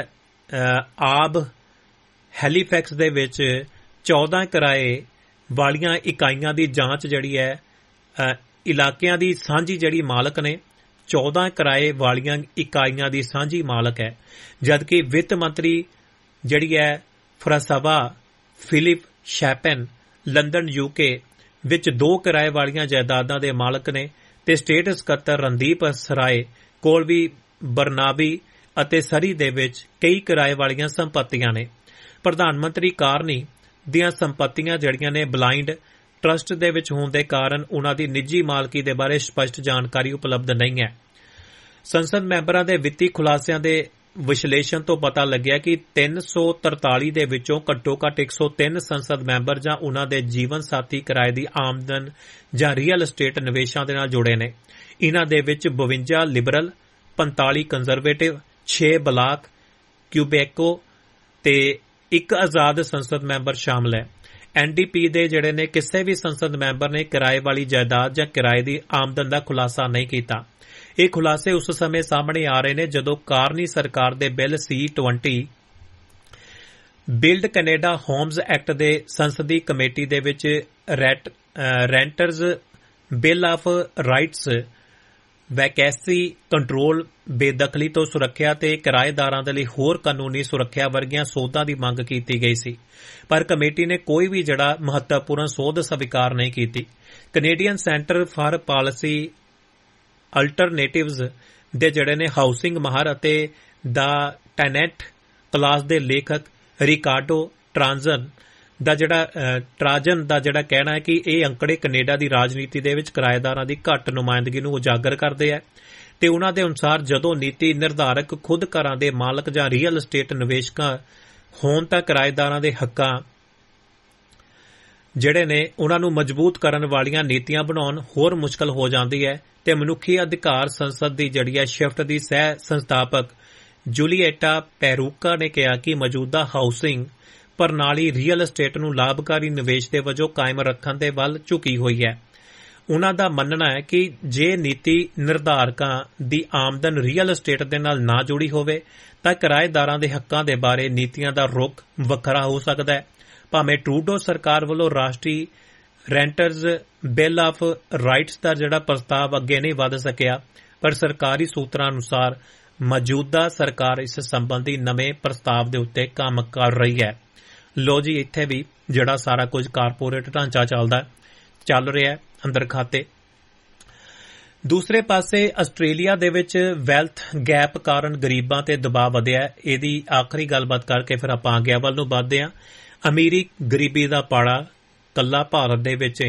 ਆਬ ਹੈਲੀਫੈਕਸ ਦੇ ਵਿੱਚ ਚੌਦਾਂ ਕਿਰਾਏ ਵਾਲੀਆਂ ਇਕਾਈਆਂ ਦੀ ਜਾਂਚ ਜਿਹੜੀ ਹੈ ਇਲਾਕਿਆਂ ਦੀ ਸਾਂਝੀ ਜਿਹੜੀ ਮਾਲਕ ਨੇ ਚੌਦਾਂ ਕਿਰਾਏ ਵਾਲੀਆਂ ਇਕਾਈਆਂ ਦੀ ਸਾਂਝੀ ਮਾਲਕ ਹੈ, ਜਦਕਿ ਵਿੱਤ ਮੰਤਰੀ ਜਿਹੜੀ ਹੈ ਫਰਾਂਸਵਾ ਫਿਲਿਪ ਸ਼ੈਪਨ ਲੰਡਨ ਯੂਕੇ ਵਿੱਚ ਦੋ ਕਿਰਾਏ ਵਾਲੀਆਂ ਜਾਇਦਾਦਾਂ ਦੇ ਮਾਲਕ ਨੇ ਤੇ ਸਟੇਟ ਸਕੱਤਰ ਰਣਦੀਪ ਸਰਾਏ ਕੋਲ ਵੀ ਬਰਨਾਬੀ ਅਤੇ ਸਰੀ ਦੇ ਵਿੱਚ ਕਈ ਕਿਰਾਏ ਵਾਲੀਆਂ ਸੰਪਤੀਆਂ ਨੇ। ਪ੍ਰਧਾਨ ਮੰਤਰੀ ਕਾਰਨੀ ਦੀਆਂ ਸੰਪਤੀਆਂ ਜਿਹੜੀਆਂ ਨੇ ਬਲਾਈਂਡ ਟਰਸਟ ਦੇ ਵਿੱਚ ਹੋਣ ਦੇ ਕਾਰਨ ਉਨ੍ਹਾਂ ਦੀ ਨਿੱਜੀ ਮਾਲਕੀ ਦੇ ਬਾਰੇ ਸਪਸ਼ਟ ਜਾਣਕਾਰੀ ਉਪਲਬਧ ਨਹੀਂ ਹੈ। ਸੰਸਦ ਮੈਂਬਰਾਂ ਦੇ ਵਿੱਤੀ ਖੁਲਾਸਿਆਂ ਦੇ ਵਿਸ਼ਲੇਸ਼ਣ ਤੋਂ ਪਤਾ ਲੱਗਿਆ ਕਿ ਤਿੰਨ ਸੌ ਤਰਤਾਲੀ ਦੇ ਵਿੱਚੋਂ ਘੱਟੋ ਘੱਟ ਇੱਕ ਸੌ ਤਿੰਨ ਸੰਸਦ ਮੈਂਬਰ ਜਾਂ ਉਨ੍ਹਾਂ ਦੇ ਜੀਵਨ ਸਾਥੀ ਕਿਰਾਏ ਦੀ ਆਮਦਨ ਜਾਂ ਰੀਅਲ ਅਸਟੇਟ ਨਿਵੇਸ਼ਾਂ ਦੇ ਨਾਲ ਜੁੜੇ ਨੇ। ਇਨ੍ਹਾਂ ਦੇ ਵਿੱਚ ਬਵੰਜਾ ਲਿਬਰਲ, ਪੰਤਾਲੀ ਕੰਜ਼ਰਵੇਟਿਵ, ਛੇ ਬਲਾਕ ਕਿਊਬੈਕੋ ਤੇ ਇੱਕ ਆਜ਼ਾਦ ਸੰਸਦ ਮੈਂਬਰ ਸ਼ਾਮਲ ਹੈ। ਐਨ ਡੀ ਪੀ ਦੇ ਜਿਹੜੇ ਨੇ ਕਿਸੇ ਵੀ ਸੰਸਦ ਮੈਂਬਰ ਨੇ ਕਿਰਾਏ ਵਾਲੀ ਜਾਇਦਾਦ ਜਾਂ ਕਿਰਾਏ ਦੀ ਆਮਦਨ ਦਾ ਖੁਲਾਸਾ ਨਹੀਂ ਕੀਤਾ। ਇਹ ਖੁਲਾਸੇ ਉਸ ਸਮੇਂ ਸਾਹਮਣੇ ਆ ਰਹੇ ਨੇ ਜਦੋਂ ਕਾਰਨੀ ਸਰਕਾਰ ਦੇ ਬਿੱਲ ਸੀ ਵੀਹ ਬਿਲਡ ਕੈਨੇਡਾ ਹੋਮਜ਼ ਐਕਟ ਦੇ ਸੰਸਦੀ ਕਮੇਟੀ ਦੇ ਵਿੱਚ ਰੈਂਟਰਜ਼ bill of rights vacancy control, ਬੇਦਖਲੀ ਤੋਂ ਸੁਰੱਖਿਆ ਤੇ ਕਿਰਾਏਦਾਰਾਂ ਦੇ ਲਈ ਹੋਰ ਕਾਨੂੰਨੀ ਸੁਰੱਖਿਆ ਵਰਗੀਆਂ ਸੋਧਾਂ ਦੀ ਮੰਗ ਕੀਤੀ ਗਈ ਸੀ, ਪਰ ਕਮੇਟੀ ਨੇ ਕੋਈ ਵੀ ਜਿਹੜਾ ਮਹੱਤਵਪੂਰਨ ਸੋਧ ਸਵੀਕਾਰ ਨਹੀਂ ਕੀਤੀ। ਕੈਨੇਡੀਅਨ ਸੈਂਟਰ ਫਾਰ ਪਾਲਿਸੀ ਅਲਟਰਨੇਟਿਵਜ਼ ਦੇ ਜਿਹੜੇ ਨੇ ਹਾਊਸਿੰਗ ਮਾਹਰ ਅਤੇ ਦਾ ਟੈਨੈਂਟ ਕਲਾਸ ਦੇ ਲੇਖਕ ਰਿਕਾਰਡੋ ਟਰਾਂਜਨ ਦਾ ਜਿਹੜਾ ਟਰਾਜਨ ਦਾ ਜਿਹੜਾ ਕਹਿਣਾ ਹੈ ਕਿ ਇਹ ਅੰਕੜੇ ਕੈਨੇਡਾ ਦੀ ਰਾਜਨੀਤੀ ਦੇ ਵਿੱਚ ਕਿਰਾਏਦਾਰਾਂ ਦੀ ਘੱਟ ਨੁਮਾਇੰਦਗੀ ਨੂੰ ਉਜਾਗਰ ਕਰਦੇ ਹੈ ਤੇ ਉਨ੍ਹਾਂ ਦੇ ਅਨੁਸਾਰ ਜਦੋਂ ਨੀਤੀ ਨਿਰਧਾਰਕ ਖੁਦ ਘਰਾਂ ਦੇ ਮਾਲਕ ਜਾਂ ਰੀਅਲ ਅਸਟੇਟ ਨਿਵੇਸ਼ਕਾਂ ਹੋਣ ਤਾਂ ਕਿਰਾਏਦਾਰਾਂ ਦੇ ਹੱਕਾਂ ਜਿਹੜੇ ਨੇ ਉਨ੍ਹਾਂ ਨੂੰ ਮਜ਼ਬੂਤ ਕਰਨ ਵਾਲੀਆਂ ਨੀਤੀਆਂ ਬਣਾਉਣ ਹੋਰ ਮੁਸ਼ਕਲ ਹੋ ਜਾਂਦੀ ਹੈ ਤੇ ਮਨੁੱਖੀ ਅਧਿਕਾਰ ਸੰਸਦ ਦੀ ਜਿਹੜੀ ਹੈ ਸ਼ਿਫਟ ਦੀ ਸਹਿ ਸੰਸਥਾਪਕ ਜੂਲੀਏਟਾ ਪੈਰੂਕਾ ਨੇ ਕਿਹਾ ਕਿ ਮੌਜੂਦਾ ਹਾਊਸਿੰਗ ਪ੍ਰਣਾਲੀ ਰੀਅਲ ਅਸਟੇਟ ਨੂੰ ਲਾਭਕਾਰੀ ਨਿਵੇਸ਼ ਦੇ ਵਜੋਂ ਕਾਇਮ ਰੱਖਣ ਦੇ ਵੱਲ ਝੁਕੀ ਹੋਈ ਹੈ। ਉਨ੍ਹਾਂ ਦਾ ਮੰਨਣਾ ਹੈ ਕਿ ਜੇ ਨੀਤੀ ਨਿਰਧਾਰਕਾਂ ਦੀ ਆਮਦਨ ਰੀਅਲ ਅਸਟੇਟ ਦੇ ਨਾਲ ਨਾ ਜੁੜੀ ਹੋਵੇ ਤਾਂ ਕਿਰਾਏਦਾਰਾਂ ਦੇ ਹੱਕਾਂ ਦੇ ਬਾਰੇ ਨੀਤੀਆਂ ਦਾ ਰੁਖ ਵੱਖਰਾ ਹੋ ਸਕਦਾ ਹੈ। ਭਾਵੇਂ ਟਰੂਡੋ ਸਰਕਾਰ ਵੱਲੋਂ ਰਾਸ਼ਟਰੀ ਰੈਂਟਰਜ਼ ਬਿੱਲ ਆਫ ਰਾਈਟਸ ਦਾ ਜਿਹੜਾ ਪ੍ਰਸਤਾਵ ਅੱਗੇ ਨਹੀਂ ਵਧ ਸਕਿਆ, ਪਰ ਸਰਕਾਰੀ ਸੂਤਰਾਂ ਅਨੁਸਾਰ ਮੌਜੂਦਾ ਸਰਕਾਰ ਇਸ ਸੰਬੰਧੀ ਨਵੇਂ ਪ੍ਰਸਤਾਵ ਦੇ ਉੱਤੇ ਕੰਮ ਕਰ ਰਹੀ ਹੈ। ਲੋ ਜੀ, ਇੱਥੇ ਵੀ ਜਿਹੜਾ ਸਾਰਾ ਕੁਝ ਕਾਰਪੋਰੇਟ ਢਾਂਚਾ ਚੱਲਦਾ ਚੱਲ ਰਿਹਾ ਹੈ ਅੰਦਰ ਖਾਤੇ। ਦੂਸਰੇ ਪਾਸੇ ਆਸਟ੍ਰੇਲੀਆ ਦੇ ਵਿੱਚ ਵੈਲਥ ਗੈਪ ਕਾਰਨ ਗਰੀਬਾਂ ਤੇ ਦਬਾਅ ਵਧਿਆ। ਇਹਦੀ ਆਖਰੀ ਗੱਲਬਾਤ ਕਰਕੇ ਫਿਰ ਆਪਾਂ ਅੱਗੇ ਵੱਲ ਨੂੰ ਵੱਧਦੇ ਹਾਂ। ਅਮੀਰੀ ਗਰੀਬੀ ਦਾ ਪਾੜਾ ਕੱਲਾ ਭਾਰਤ ਦੇ ਵਿੱਚ ਹੀ ਨਹੀਂ,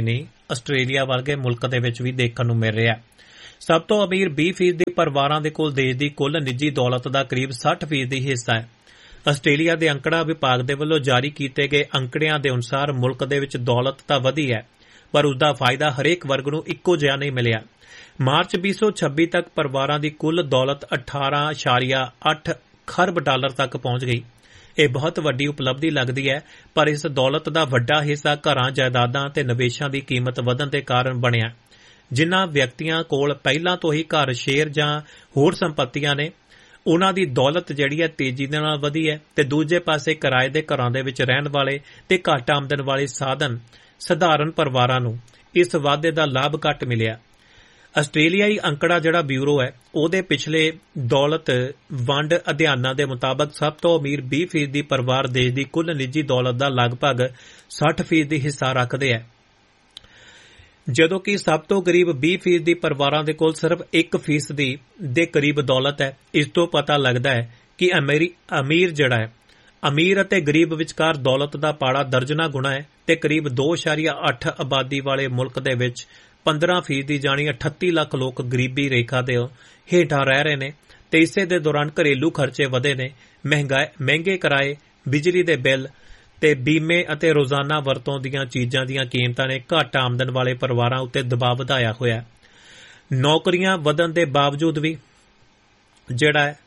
ਆਸਟ੍ਰੇਲੀਆ ਵਰਗੇ ਮੁਲਕ ਦੇ ਵਿੱਚ ਵੀ ਦੇਖਣ ਨੂੰ ਮਿਲ ਰਿਹਾ ਹੈ। ਸਭ ਤੋਂ ਅਮੀਰ ਵੀਹ ਫੀਸਦੀ ਪਰਿਵਾਰਾਂ ਦੇ ਕੋਲ ਦੇਸ਼ ਦੀ ਕੁੱਲ ਨਿੱਜੀ ਦੌਲਤ ਦਾ ਕਰੀਬ ਸੱਠ ਫੀਸਦੀ ਹਿੱਸਾ ਹੈ। ਆਸਟ੍ਰੇਲੀਆ ਦੇ ਅੰਕੜਾ ਵਿਭਾਗ ਦੇ ਵੱਲੋਂ ਜਾਰੀ ਕੀਤੇ ਗਏ ਅੰਕੜਿਆਂ ਦੇ ਅਨੁਸਾਰ ਮੁਲਕ ਦੇ ਵਿੱਚ ਦੌਲਤ ਤਾਂ ਵਧੀ ਹੈ, ਪਰ ਉਸ ਦਾ ਫਾਇਦਾ ਹਰੇਕ ਵਰਗ ਨੂੰ ਇੱਕੋ ਜਿਹਾ ਨਹੀਂ ਮਿਲਿਆ। ਮਾਰਚ ਵੀਹ ਸੌ ਛੱਬੀ ਤੱਕ ਪਰਿਵਾਰਾਂ ਦੀ ਕੁੱਲ ਦੌਲਤ ਅਠਾਰਾਂ ਇਸ਼ਾਰੀਆ ਅੱਠ ਖਰਬ ਡਾਲਰ ਤੱਕ ਪਹੁੰਚ ਗਈ। ਇਹ ਬਹੁਤ ਵੱਡੀ ਉਪਲਬਧੀ ਲੱਗਦੀ ਹੈ, ਪਰ ਇਸ ਦੌਲਤ ਦਾ ਵੱਡਾ ਹਿੱਸਾ ਘਰਾਂ, ਜਾਇਦਾਦਾਂ ਤੇ ਨਿਵੇਸ਼ਾਂ ਦੀ ਕੀਮਤ ਵਧਣ ਦੇ ਕਾਰਨ ਬਣਿਆ। ਜਿਨ੍ਹਾਂ ਵਿਅਕਤੀਆਂ ਕੋਲ ਪਹਿਲਾਂ ਤੋਂ ਹੀ ਘਰ, ਸ਼ੇਅਰ ਜਾਂ ਹੋਰ ਸੰਪत्तियां ਨੇ, ਉਨ੍ਹਾਂ ਦੀ ਦੌਲਤ ਜਿਹੜੀ ਹੈ ਤੇਜ਼ੀ ਦੇ ਨਾਲ ਵਧੀ ਹੈ, ਤੇ ਦੂਜੇ ਪਾਸੇ ਕਿਰਾਏ ਦੇ ਘਰਾਂ ਦੇ ਵਿੱਚ ਰਹਿਣ ਵਾਲੇ ਤੇ ਘੱਟ ਆਮਦਨ ਵਾਲੇ ਸਾਧਨ ਸਧਾਰਨ ਪਰਿਵਾਰਾਂ ਨੂੰ ਇਸ ਵਾਧੇ ਦਾ ਲਾਭ ਘੱਟ ਮਿਲਿਆ। ਆਸਟ੍ਰੇਲੀਆਈ ਅੰਕੜਾ ਜਿਹੜਾ ਬਿਊਰੋ ਹੈ, ਉਹਦੇ ਪਿਛਲੇ ਦੌਲਤ ਵੰਡ ਅਧਿਐਨਾਂ ਦੇ ਮੁਤਾਬਕ ਸਭ ਤੋਂ ਅਮੀਰ ਵੀਹ ਫੀਸਦੀ ਪਰਿਵਾਰ ਦੇਸ਼ ਦੀ ਕੁੱਲ ਨਿੱਜੀ ਦੌਲਤ ਦਾ ਲਗਭਗ ਸੱਠ ਫੀਸਦੀ ਹਿੱਸਾ ਰੱਖਦੇ ਹੈ, ਜਦੋਂ ਕਿ ਸਭ ਤੋਂ ਗਰੀਬ ਵੀਹ ਫੀਸਦੀ ਪਰਿਵਾਰਾਂ ਦੇ ਕੋਲ ਸਿਰਫ ਇੱਕ ਫੀਸਦੀ ਦੇ ਕਰੀਬ ਦੌਲਤ ਹੈ। ਇਸ ਤੋਂ ਪਤਾ ਲੱਗਦਾ ਹੈ ਕਿ ਅਮੀਰ ਜਿਹੜਾ ਹੈ, ਅਮੀਰ ਅਤੇ ਗਰੀਬ ਵਿਚਕਾਰ ਦੌਲਤ ਦਾ ਪਾੜਾ ਦਰਜਨਾ ਗੁਣਾ ਹੈ, ਤੇ ਕਰੀਬ ਦੋ ਇਸ਼ਾਰੀਆ ਅੱਠ ਆਬਾਦੀ ਵਾਲੇ ਮੁਲਕ ਦੇ ਵਿੱਚ ਪੰਦਰਾਂ ਫੀਸਦੀ ਜਾਣੀ ਅਠੱਤੀ ਲੱਖ ਲੋਕ ਗਰੀਬੀ ਰੇਖਾ ਦੇ ਹੇਠਾਂ ਰਹਿ ਰਹੇ ਨੇ, ਤੇ ਇਸੇ ਦੇ ਦੌਰਾਨ ਘਰੇਲੂ ਖਰਚੇ ਵਧੇ ਨੇ। ਮਹਿੰਗੇ ਕਿਰਾਏ, ਬਿਜਲੀ ਦੇ ਬਿੱਲ ਤੇ ਬੀਮੇ ਅਤੇ ਰੋਜ਼ਾਨਾ ਵਰਤੋਂ ਦੀਆਂ ਚੀਜ਼ਾਂ ਦੀਆਂ ਕੀਮਤਾਂ ਨੇ ਘੱਟ ਆਮਦਨ ਵਾਲੇ ਪਰਿਵਾਰਾਂ ਉੱਤੇ ਦਬਾਅ ਵਧਾਇਆ ਹੋਇਆ। ਨੌਕਰੀਆਂ ਵਧਣ ਦੇ ਬਾਵਜੂਦ ਵੀ ਜਿਹੜਾ ਹੈ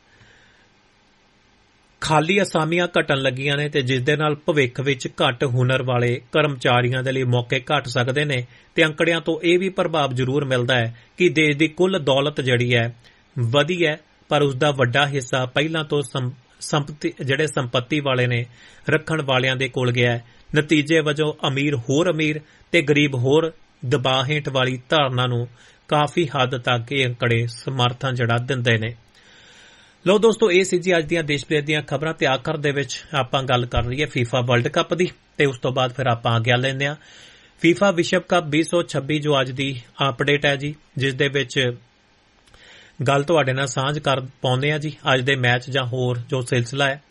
ਖਾਲੀ ਅਸਾਮੀਆਂ ਘਟਣ ਲੱਗੀਆਂ ਨੇ, ਤੇ ਜਿਸ ਦੇ ਨਾਲ ਭਵਿੱਖ ਵਿੱਚ ਘੱਟ ਹੁਨਰ ਵਾਲੇ ਕਰਮਚਾਰੀਆਂ ਦੇ ਲਈ ਮੌਕੇ ਘਟ ਸਕਦੇ ਨੇ। ਤੇ ਅੰਕੜਿਆਂ ਤੋਂ ਇਹ ਵੀ ਪ੍ਰਭਾਵ ਜ਼ਰੂਰ ਮਿਲਦਾ ਹੈ ਕਿ ਦੇਸ਼ ਦੀ ਕੁੱਲ ਦੌਲਤ ਜਿਹੜੀ ਹੈ ਵਧੀ ਹੈ, ਪਰ ਉਸ ਦਾ ਵੱਡਾ ਹਿੱਸਾ ਪਹਿਲਾਂ ਤੋਂ ਸੰਪਤੀ ਜਿਹੜੇ ਸੰਪत्ति ਵਾਲੇ ਨੇ ਰੱਖਣ ਵਾਲਿਆਂ ਦੇ ਕੋਲ ਗਿਆ ਹੈ। ਨਤੀਜੇ ਵਜੋਂ ਅਮੀਰ ਹੋਰ ਅਮੀਰ ਤੇ ਗਰੀਬ ਹੋਰ ਦਬਾਅ ਹੇਠ ਵਾਲੀ ਧਾਰਨਾ ਨੂੰ ਕਾਫੀ ਹੱਦ ਤੱਕ ਇਹ ਅੰਕੜੇ ਸਮਰਥਨ ਜਿਹੜਾ ਦਿੰਦੇ ਨੇ। ਲੋ ਦੋਸਤੋ, ਇਹ ਸੀ ਜੀ ਅੱਜ ਦੀਆਂ ਦੇਸ਼ ਵਿਦੇਸ਼ ਦੀਆਂ ਖਬਰਾਂ, ਤੇ ਆਖਰ ਦੇ ਵਿੱਚ ਆਪਾਂ ਗੱਲ ਕਰ ਰਹੀ ਹੈ ਫੀਫਾ ਵਰਲਡ ਕੱਪ ਦੀ, ਤੇ ਉਸ ਤੋਂ ਬਾਅਦ ਫਿਰ ਆਪਾਂ ਆਗਿਆ ਲੈਂਦੇ ਹਾਂ। ਫੀਫਾ ਵਿਸ਼ਵ ਕੱਪ ਵੀਹ ਸੌ ਛੱਬੀ ਜੋ ਅੱਜ ਦੀ ਅਪਡੇਟ ਹੈ ਜੀ, ਜਿਸ ਦੇ ਵਿੱਚ ਗੱਲ ਤੁਹਾਡੇ ਨਾਲ ਸਾਂਝ ਕਰ ਪਾਉਂਦੇ ਆ ਜੀ ਅੱਜ ਦੇ ਮੈਚ ਜਾਂ ਹੋਰ ਜੋ ਸਿਲਸਿਲਾ ਹੈ।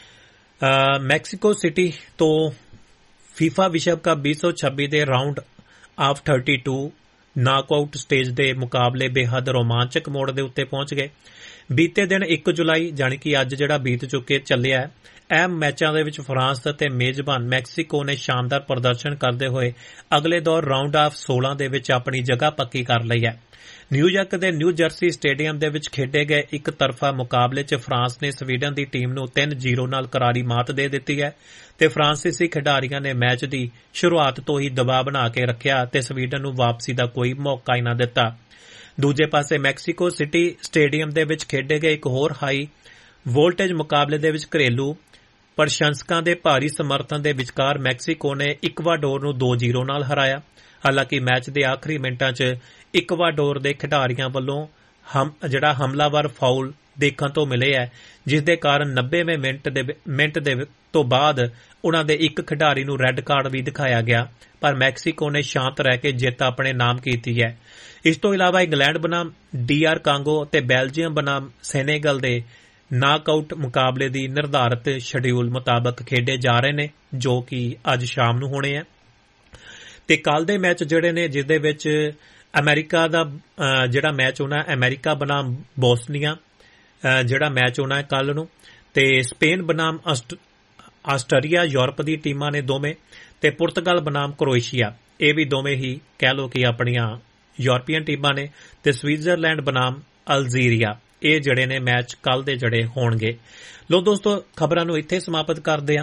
ਮੈਕਸੀਕੋ ਸਿਟੀ ਤੋਂ ਫੀਫਾ ਵਿਸ਼ਵ ਕੱਪ ਵੀਹ ਸੌ ਛੱਬੀ ਦੇ ਰਾਊਂਡ ਆਫ ਬੱਤੀ ਦੋ ਨਾਕਆਊਟ ਸਟੇਜ ਦੇ ਮੁਕਾਬਲੇ ਬੇਹੱਦ ਰੋਮਾਂਚਕ ਮੋੜ ਦੇ ਉੱਤੇ ਪਹੁੰਚ ਗਏ। ਬੀਤੇ ਦਿਨ ਇੱਕ ਜੁਲਾਈ ਜਾਣੀ ਕਿ ਅੱਜ ਜਿਹੜਾ ਬੀਤ ਚੁੱਕੇ ਚੱਲਿਆ ਹੈ, ਅਹਿਮ ਮੈਚਾਂ ਦੇ ਵਿੱਚ ਫਰਾਂਸ ਅਤੇ ਮੇਜ਼ਬਾਨ ਮੈਕਸੀਕੋ ਨੇ ਸ਼ਾਨਦਾਰ ਪ੍ਰਦਰਸ਼ਨ ਕਰਦੇ ਹੋਏ ਅਗਲੇ ਦੌਰ ਰਾਊਂਡ ਆਫ ਸੋਲਾਂ ਦੇ ਵਿੱਚ ਆਪਣੀ ਜਗ੍ਹਾ ਪੱਕੀ ਕਰ ਲਈ ਹੈ। ਨਿਊਯਾਰਕ ਦੇ ਨਿਊ ਜਰਸੀ ਸਟੇਡੀਅਮ ਦੇ ਵਿੱਚ ਖੇਡੇ ਗਏ ਇੱਕ ਤਰਫਾ ਮੁਕਾਬਲੇ 'ਚ ਫਰਾਂਸ ਨੇ ਸਵੀਡਨ ਦੀ ਟੀਮ ਨੂੰ ਤਿੰਨ ਜ਼ੀਰੋ ਨਾਲ ਕਰਾਰੀ ਮਾਤ ਦੇ ਦਿੱਤੀ ਹੈ, ਤੇ ਫਰਾਂਸੀਸੀ ਖਿਡਾਰੀਆਂ ਨੇ ਮੈਚ ਦੀ ਸ਼ੁਰੂਆਤ ਤੋਂ ਹੀ ਦਬਾਅ ਬਣਾ ਕੇ ਰੱਖਿਆ ਤੇ ਸਵੀਡਨ ਨੂੰ ਵਾਪਸੀ ਦਾ ਕੋਈ ਮੌਕਾ ਹੀ ਨਾ ਦਿੱਤਾ। ਦੂਜੇ ਪਾਸੇ ਮੈਕਸੀਕੋ ਸਿਟੀ ਸਟੇਡੀਅਮ ਦੇ ਵਿੱਚ ਖੇਡੇ ਗਏ ਇੱਕ ਹੋਰ ਹਾਈ ਵੋਲਟੇਜ ਮੁਕਾਬਲੇ ਦੇ ਵਿੱਚ ਘਰੇਲੂ ਪ੍ਰਸ਼ੰਸਕਾਂ ਦੇ ਭਾਰੀ ਸਮਰਥਨ ਦੇ ਵਿਚਕਾਰ ਮੈਕਸੀਕੋ ਨੇ ਇਕਵਾਡੋਰ ਨੂੰ ਦੋ ਜ਼ੀਰੋ ਨਾਲ ਹਰਾਇਆ। ਹਾਲਾਂਕਿ ਮੈਚ ਦੇ ਆਖਰੀ ਮਿੰਟਾਂ 'ਚ ਇਕਵਾਡੋਰ ਦੇ ਖਿਡਾਰੀਆਂ ਵੱਲੋਂ ਹਮ ਜਿਹੜਾ ਹਮਲਾਵਰ ਫਾਉਲ ਦੇਖਣ ਤੋਂ ਮਿਲੇ ਹੈ, ਜਿਸ ਦੇ ਕਾਰਨ ਨੱਬੇਵੇਂ ਮਿੰਟ ਦੇ ਮਿੰਟ ਦੇ ਤੋਂ ਬਾਅਦ ਉਨ੍ਹਾਂ ਦੇ ਇੱਕ ਖਿਡਾਰੀ ਨੂੰ ਰੈੱਡ ਕਾਰਡ ਵੀ ਦਿਖਾਇਆ ਗਿਆ, ਪਰ ਮੈਕਸੀਕੋ ਨੇ ਸ਼ਾਂਤ ਰਹਿ ਕੇ ਜਿੱਤ ਆਪਣੇ ਨਾਮ ਕੀਤੀ ਹੈ। ਇਸ ਤੋਂ ਇਲਾਵਾ ਇੰਗਲੈਂਡ ਬਨਾਮ ਡੀ ਆਰ ਕਾਂਗੋ ਅਤੇ ਬੈਲਜੀਅਮ ਬਨਾਮ ਸੈਨੇਗਲ ਦੇ ਨਾਕਆਊਟ ਮੁਕਾਬਲੇ ਦੀ ਨਿਰਧਾਰਤ ਸ਼ਡਿਊਲ ਮੁਤਾਬਕ ਖੇਡੇ ਜਾ ਰਹੇ ਨੇ, ਜੋ ਕਿ ਅੱਜ ਸ਼ਾਮ ਨੂੰ ਹੋਣੇ ਹੈ। ਤੇ ਕੱਲ ਦੇ ਮੈਚ ਜਿਹੜੇ ਨੇ, ਜਿਸ ਦੇ ਵਿੱਚ ਅਮਰੀਕਾ ਦਾ ਜਿਹੜਾ ਮੈਚ ਹੋਣਾ ਅਮਰੀਕਾ ਬਨਾਮ ਬੋਸਨੀਆ ਜਿਹੜਾ ਮੈਚ ਹੋਣਾ ਹੈ ਕੱਲ ਨੂੰ, ਤੇ ਸਪੇਨ ਬਨਾਮ ਆਸਟਰੀਆ ਯੂਰਪ ਦੀ ਟੀਮਾਂ ਨੇ ਦੋਵੇਂ, ਤੇ ਪੁਰਤਗਾਲ ਬਨਾਮ ਕਰੋਏਸ਼ੀਆ, ਇਹ ਵੀ ਦੋਵੇਂ ਹੀ ਕਹਿ ਲਓ ਕਿ ਆਪਣੀਆਂ ਯੂਰਪੀਅਨ ਟੀਮਾਂ ਨੇ, ਤੇ ਸਵਿਟਜ਼ਰਲੈਂਡ ਬਨਾਮ ਅਲਜੀਰੀਆ, ਇਹ ਜਿਹੜੇ ਨੇ ਮੈਚ ਕੱਲ ਦੇ ਜਿਹੜੇ ਹੋਣਗੇ। ਲੋ ਦੋਸਤੋ, ਖਬਰਾਂ ਨੂੰ ਇੱਥੇ ਸਮਾਪਤ ਕਰਦੇ ਹਾਂ।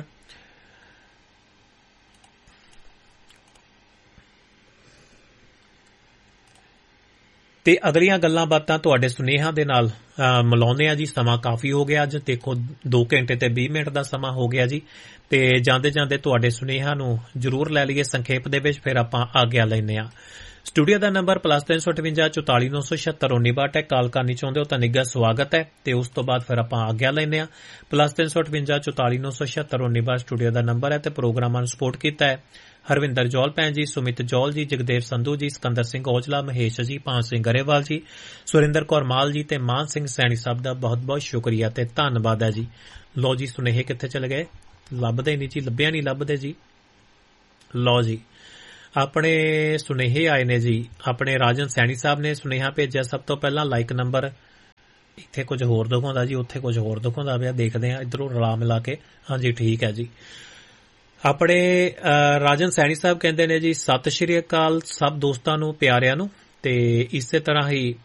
ਤੇ ਅਗਲੀਆਂ ਗੱਲਾਂ ਬਾਤਾਂ ਤੁਹਾਡੇ ਸੁਨੇਹਾਂ ਦੇ ਨਾਲ ਮਿਲਾਉਂਦੇ ਆ ਜੀ। ਸਮਾਂ ਕਾਫੀ ਹੋ ਗਿਆ, ਅੱਜ ਦੇਖੋ ਦੋ ਘੰਟੇ ਤੇ ਵੀਹ ਮਿੰਟ ਦਾ ਸਮਾਂ ਹੋ ਗਿਆ ਜੀ। ਤੇ ਜਾਂਦੇ ਜਾਂਦੇ ਤੁਹਾਡੇ ਸੁਨੇਹਾਂ ਨੂੰ ਜ਼ਰੂਰ ਲੈ ਲਈਏ ਸੰਖੇਪ ਦੇ ਵਿੱਚ, ਫਿਰ ਆਪਾਂ ਆਗਿਆ ਲੈਂਦੇ ਆ। ਸਟੂਡੀਓ ਦਾ ਨੰਬਰ ਪਲੱਸ ਤਿੰਨ ਸੌ ਅਠਵੰਜਾ ਚੌਤਾਲੀ ਨੌ ਸੌ ਛਿਅੱਤਰ ਉੱਨੀ ਬਾਹਠ ਹੈ। ਕਾਲ ਕਰਨੀ ਚਾਹੁੰਦੇ ਹੋ ਤਾਂ ਨਿੱਘਾ ਸਵਾਗਤ ਹੈ, ਤੇ ਉਸ ਤੋਂ ਬਾਅਦ ਫਿਰ ਆਪਾਂ ਆਗਿਆ ਲੈਂਦੇ ਆ। ਪਲੱਸ ਤਿੰਨ ਸੌ ਅਠਵੰਜਾ ਚੌਤਾਲੀ ਨੌ ਸੌ ਛਿਅੱਤਰ ਉੱਨੀ ਬਾਹਠ ਸਟੂਡੀਓ ਦਾ ਨੰਬਰ ਹੈ, ਤੇ ਪ੍ਰੋਗਰਾਮਾਂ ਨੂੰ ਸਪੋਰਟ ਕੀਤਾ ਹੈ ਹਰਵਿੰਦਰ ਜੌਲ ਭੈਣ ਜੀ, ਸੁਮਿਤ ਜੌਲ ਜੀ, ਜਗਦੇਵ ਸੰਧੂ ਜੀ, ਸਿਕੰਦਰ ਸਿੰਘ ਔਜਲਾ, ਮਹੇਸ਼ ਜੀ, ਪਾਨ ਸਿੰਘ ਗਰੇਵਾਲ ਜੀ, ਸੁਰਿੰਦਰ ਕੌਰ ਮਾਲ ਜੀ ਤੇ ਮਾਨ ਸਿੰਘ ਸੈਣੀ ਸਾਹਿਬ ਦਾ ਬਹੁਤ ਬਹੁਤ ਸ਼ੁਕਰੀਆ ਤੇ ਧੰਨਵਾਦ ਹੈ ਜੀ। ਲੋ ਜੀ, ਸੁਨੇਹੇ ਕਿੱਥੇ ਚਲੇ ਗਏ? ਲੱਭਦੇ ਨਹੀਂ ਜੀ, ਲੱਭਿਆ ਨਹੀਂ ਲੱਭਦੇ ਜੀ। ਲੋ ਜੀ, ਆਪਣੇ ਸੁਨੇਹੇ ਆਏ ਨੇ ਜੀ। ਆਪਣੇ ਰਾਜਨ ਸੈਣੀ ਸਾਹਿਬ ਨੇ ਸੁਨੇਹਾ ਭੇਜਿਆ। ਸਭ ਤੋਂ ਪਹਿਲਾਂ ਲਾਈਕ ਨੰਬਰ ਇੱਥੇ ਕੁਝ ਹੋਰ ਦਿਖਾਉਂਦਾ ਜੀ, ਉੱਥੇ ਕੁਝ ਹੋਰ ਦਿਖਾਉਂਦਾ ਪਿਆ। ਦੇਖਦੇ ਹਾਂ ਇੱਧਰੋਂ ਰਲਾ ਮਿਲਾ ਕੇ। ਹਾਂਜੀ ਠੀਕ ਹੈ ਜੀ। ਆਪਣੇ ਰਾਜਨ ਸੈਣੀ ਸਾਹਿਬ ਕਹਿੰਦੇ ਨੇ ਜੀ, ਸਤਿ ਸ਼੍ਰੀ ਅਕਾਲ ਸਭ ਦੋਸਤਾਂ ਨੂੰ, ਪਿਆਰਿਆਂ ਨੂੰ। ਤੇ ਇਸੇ ਤਰ੍ਹਾਂ ਹੀ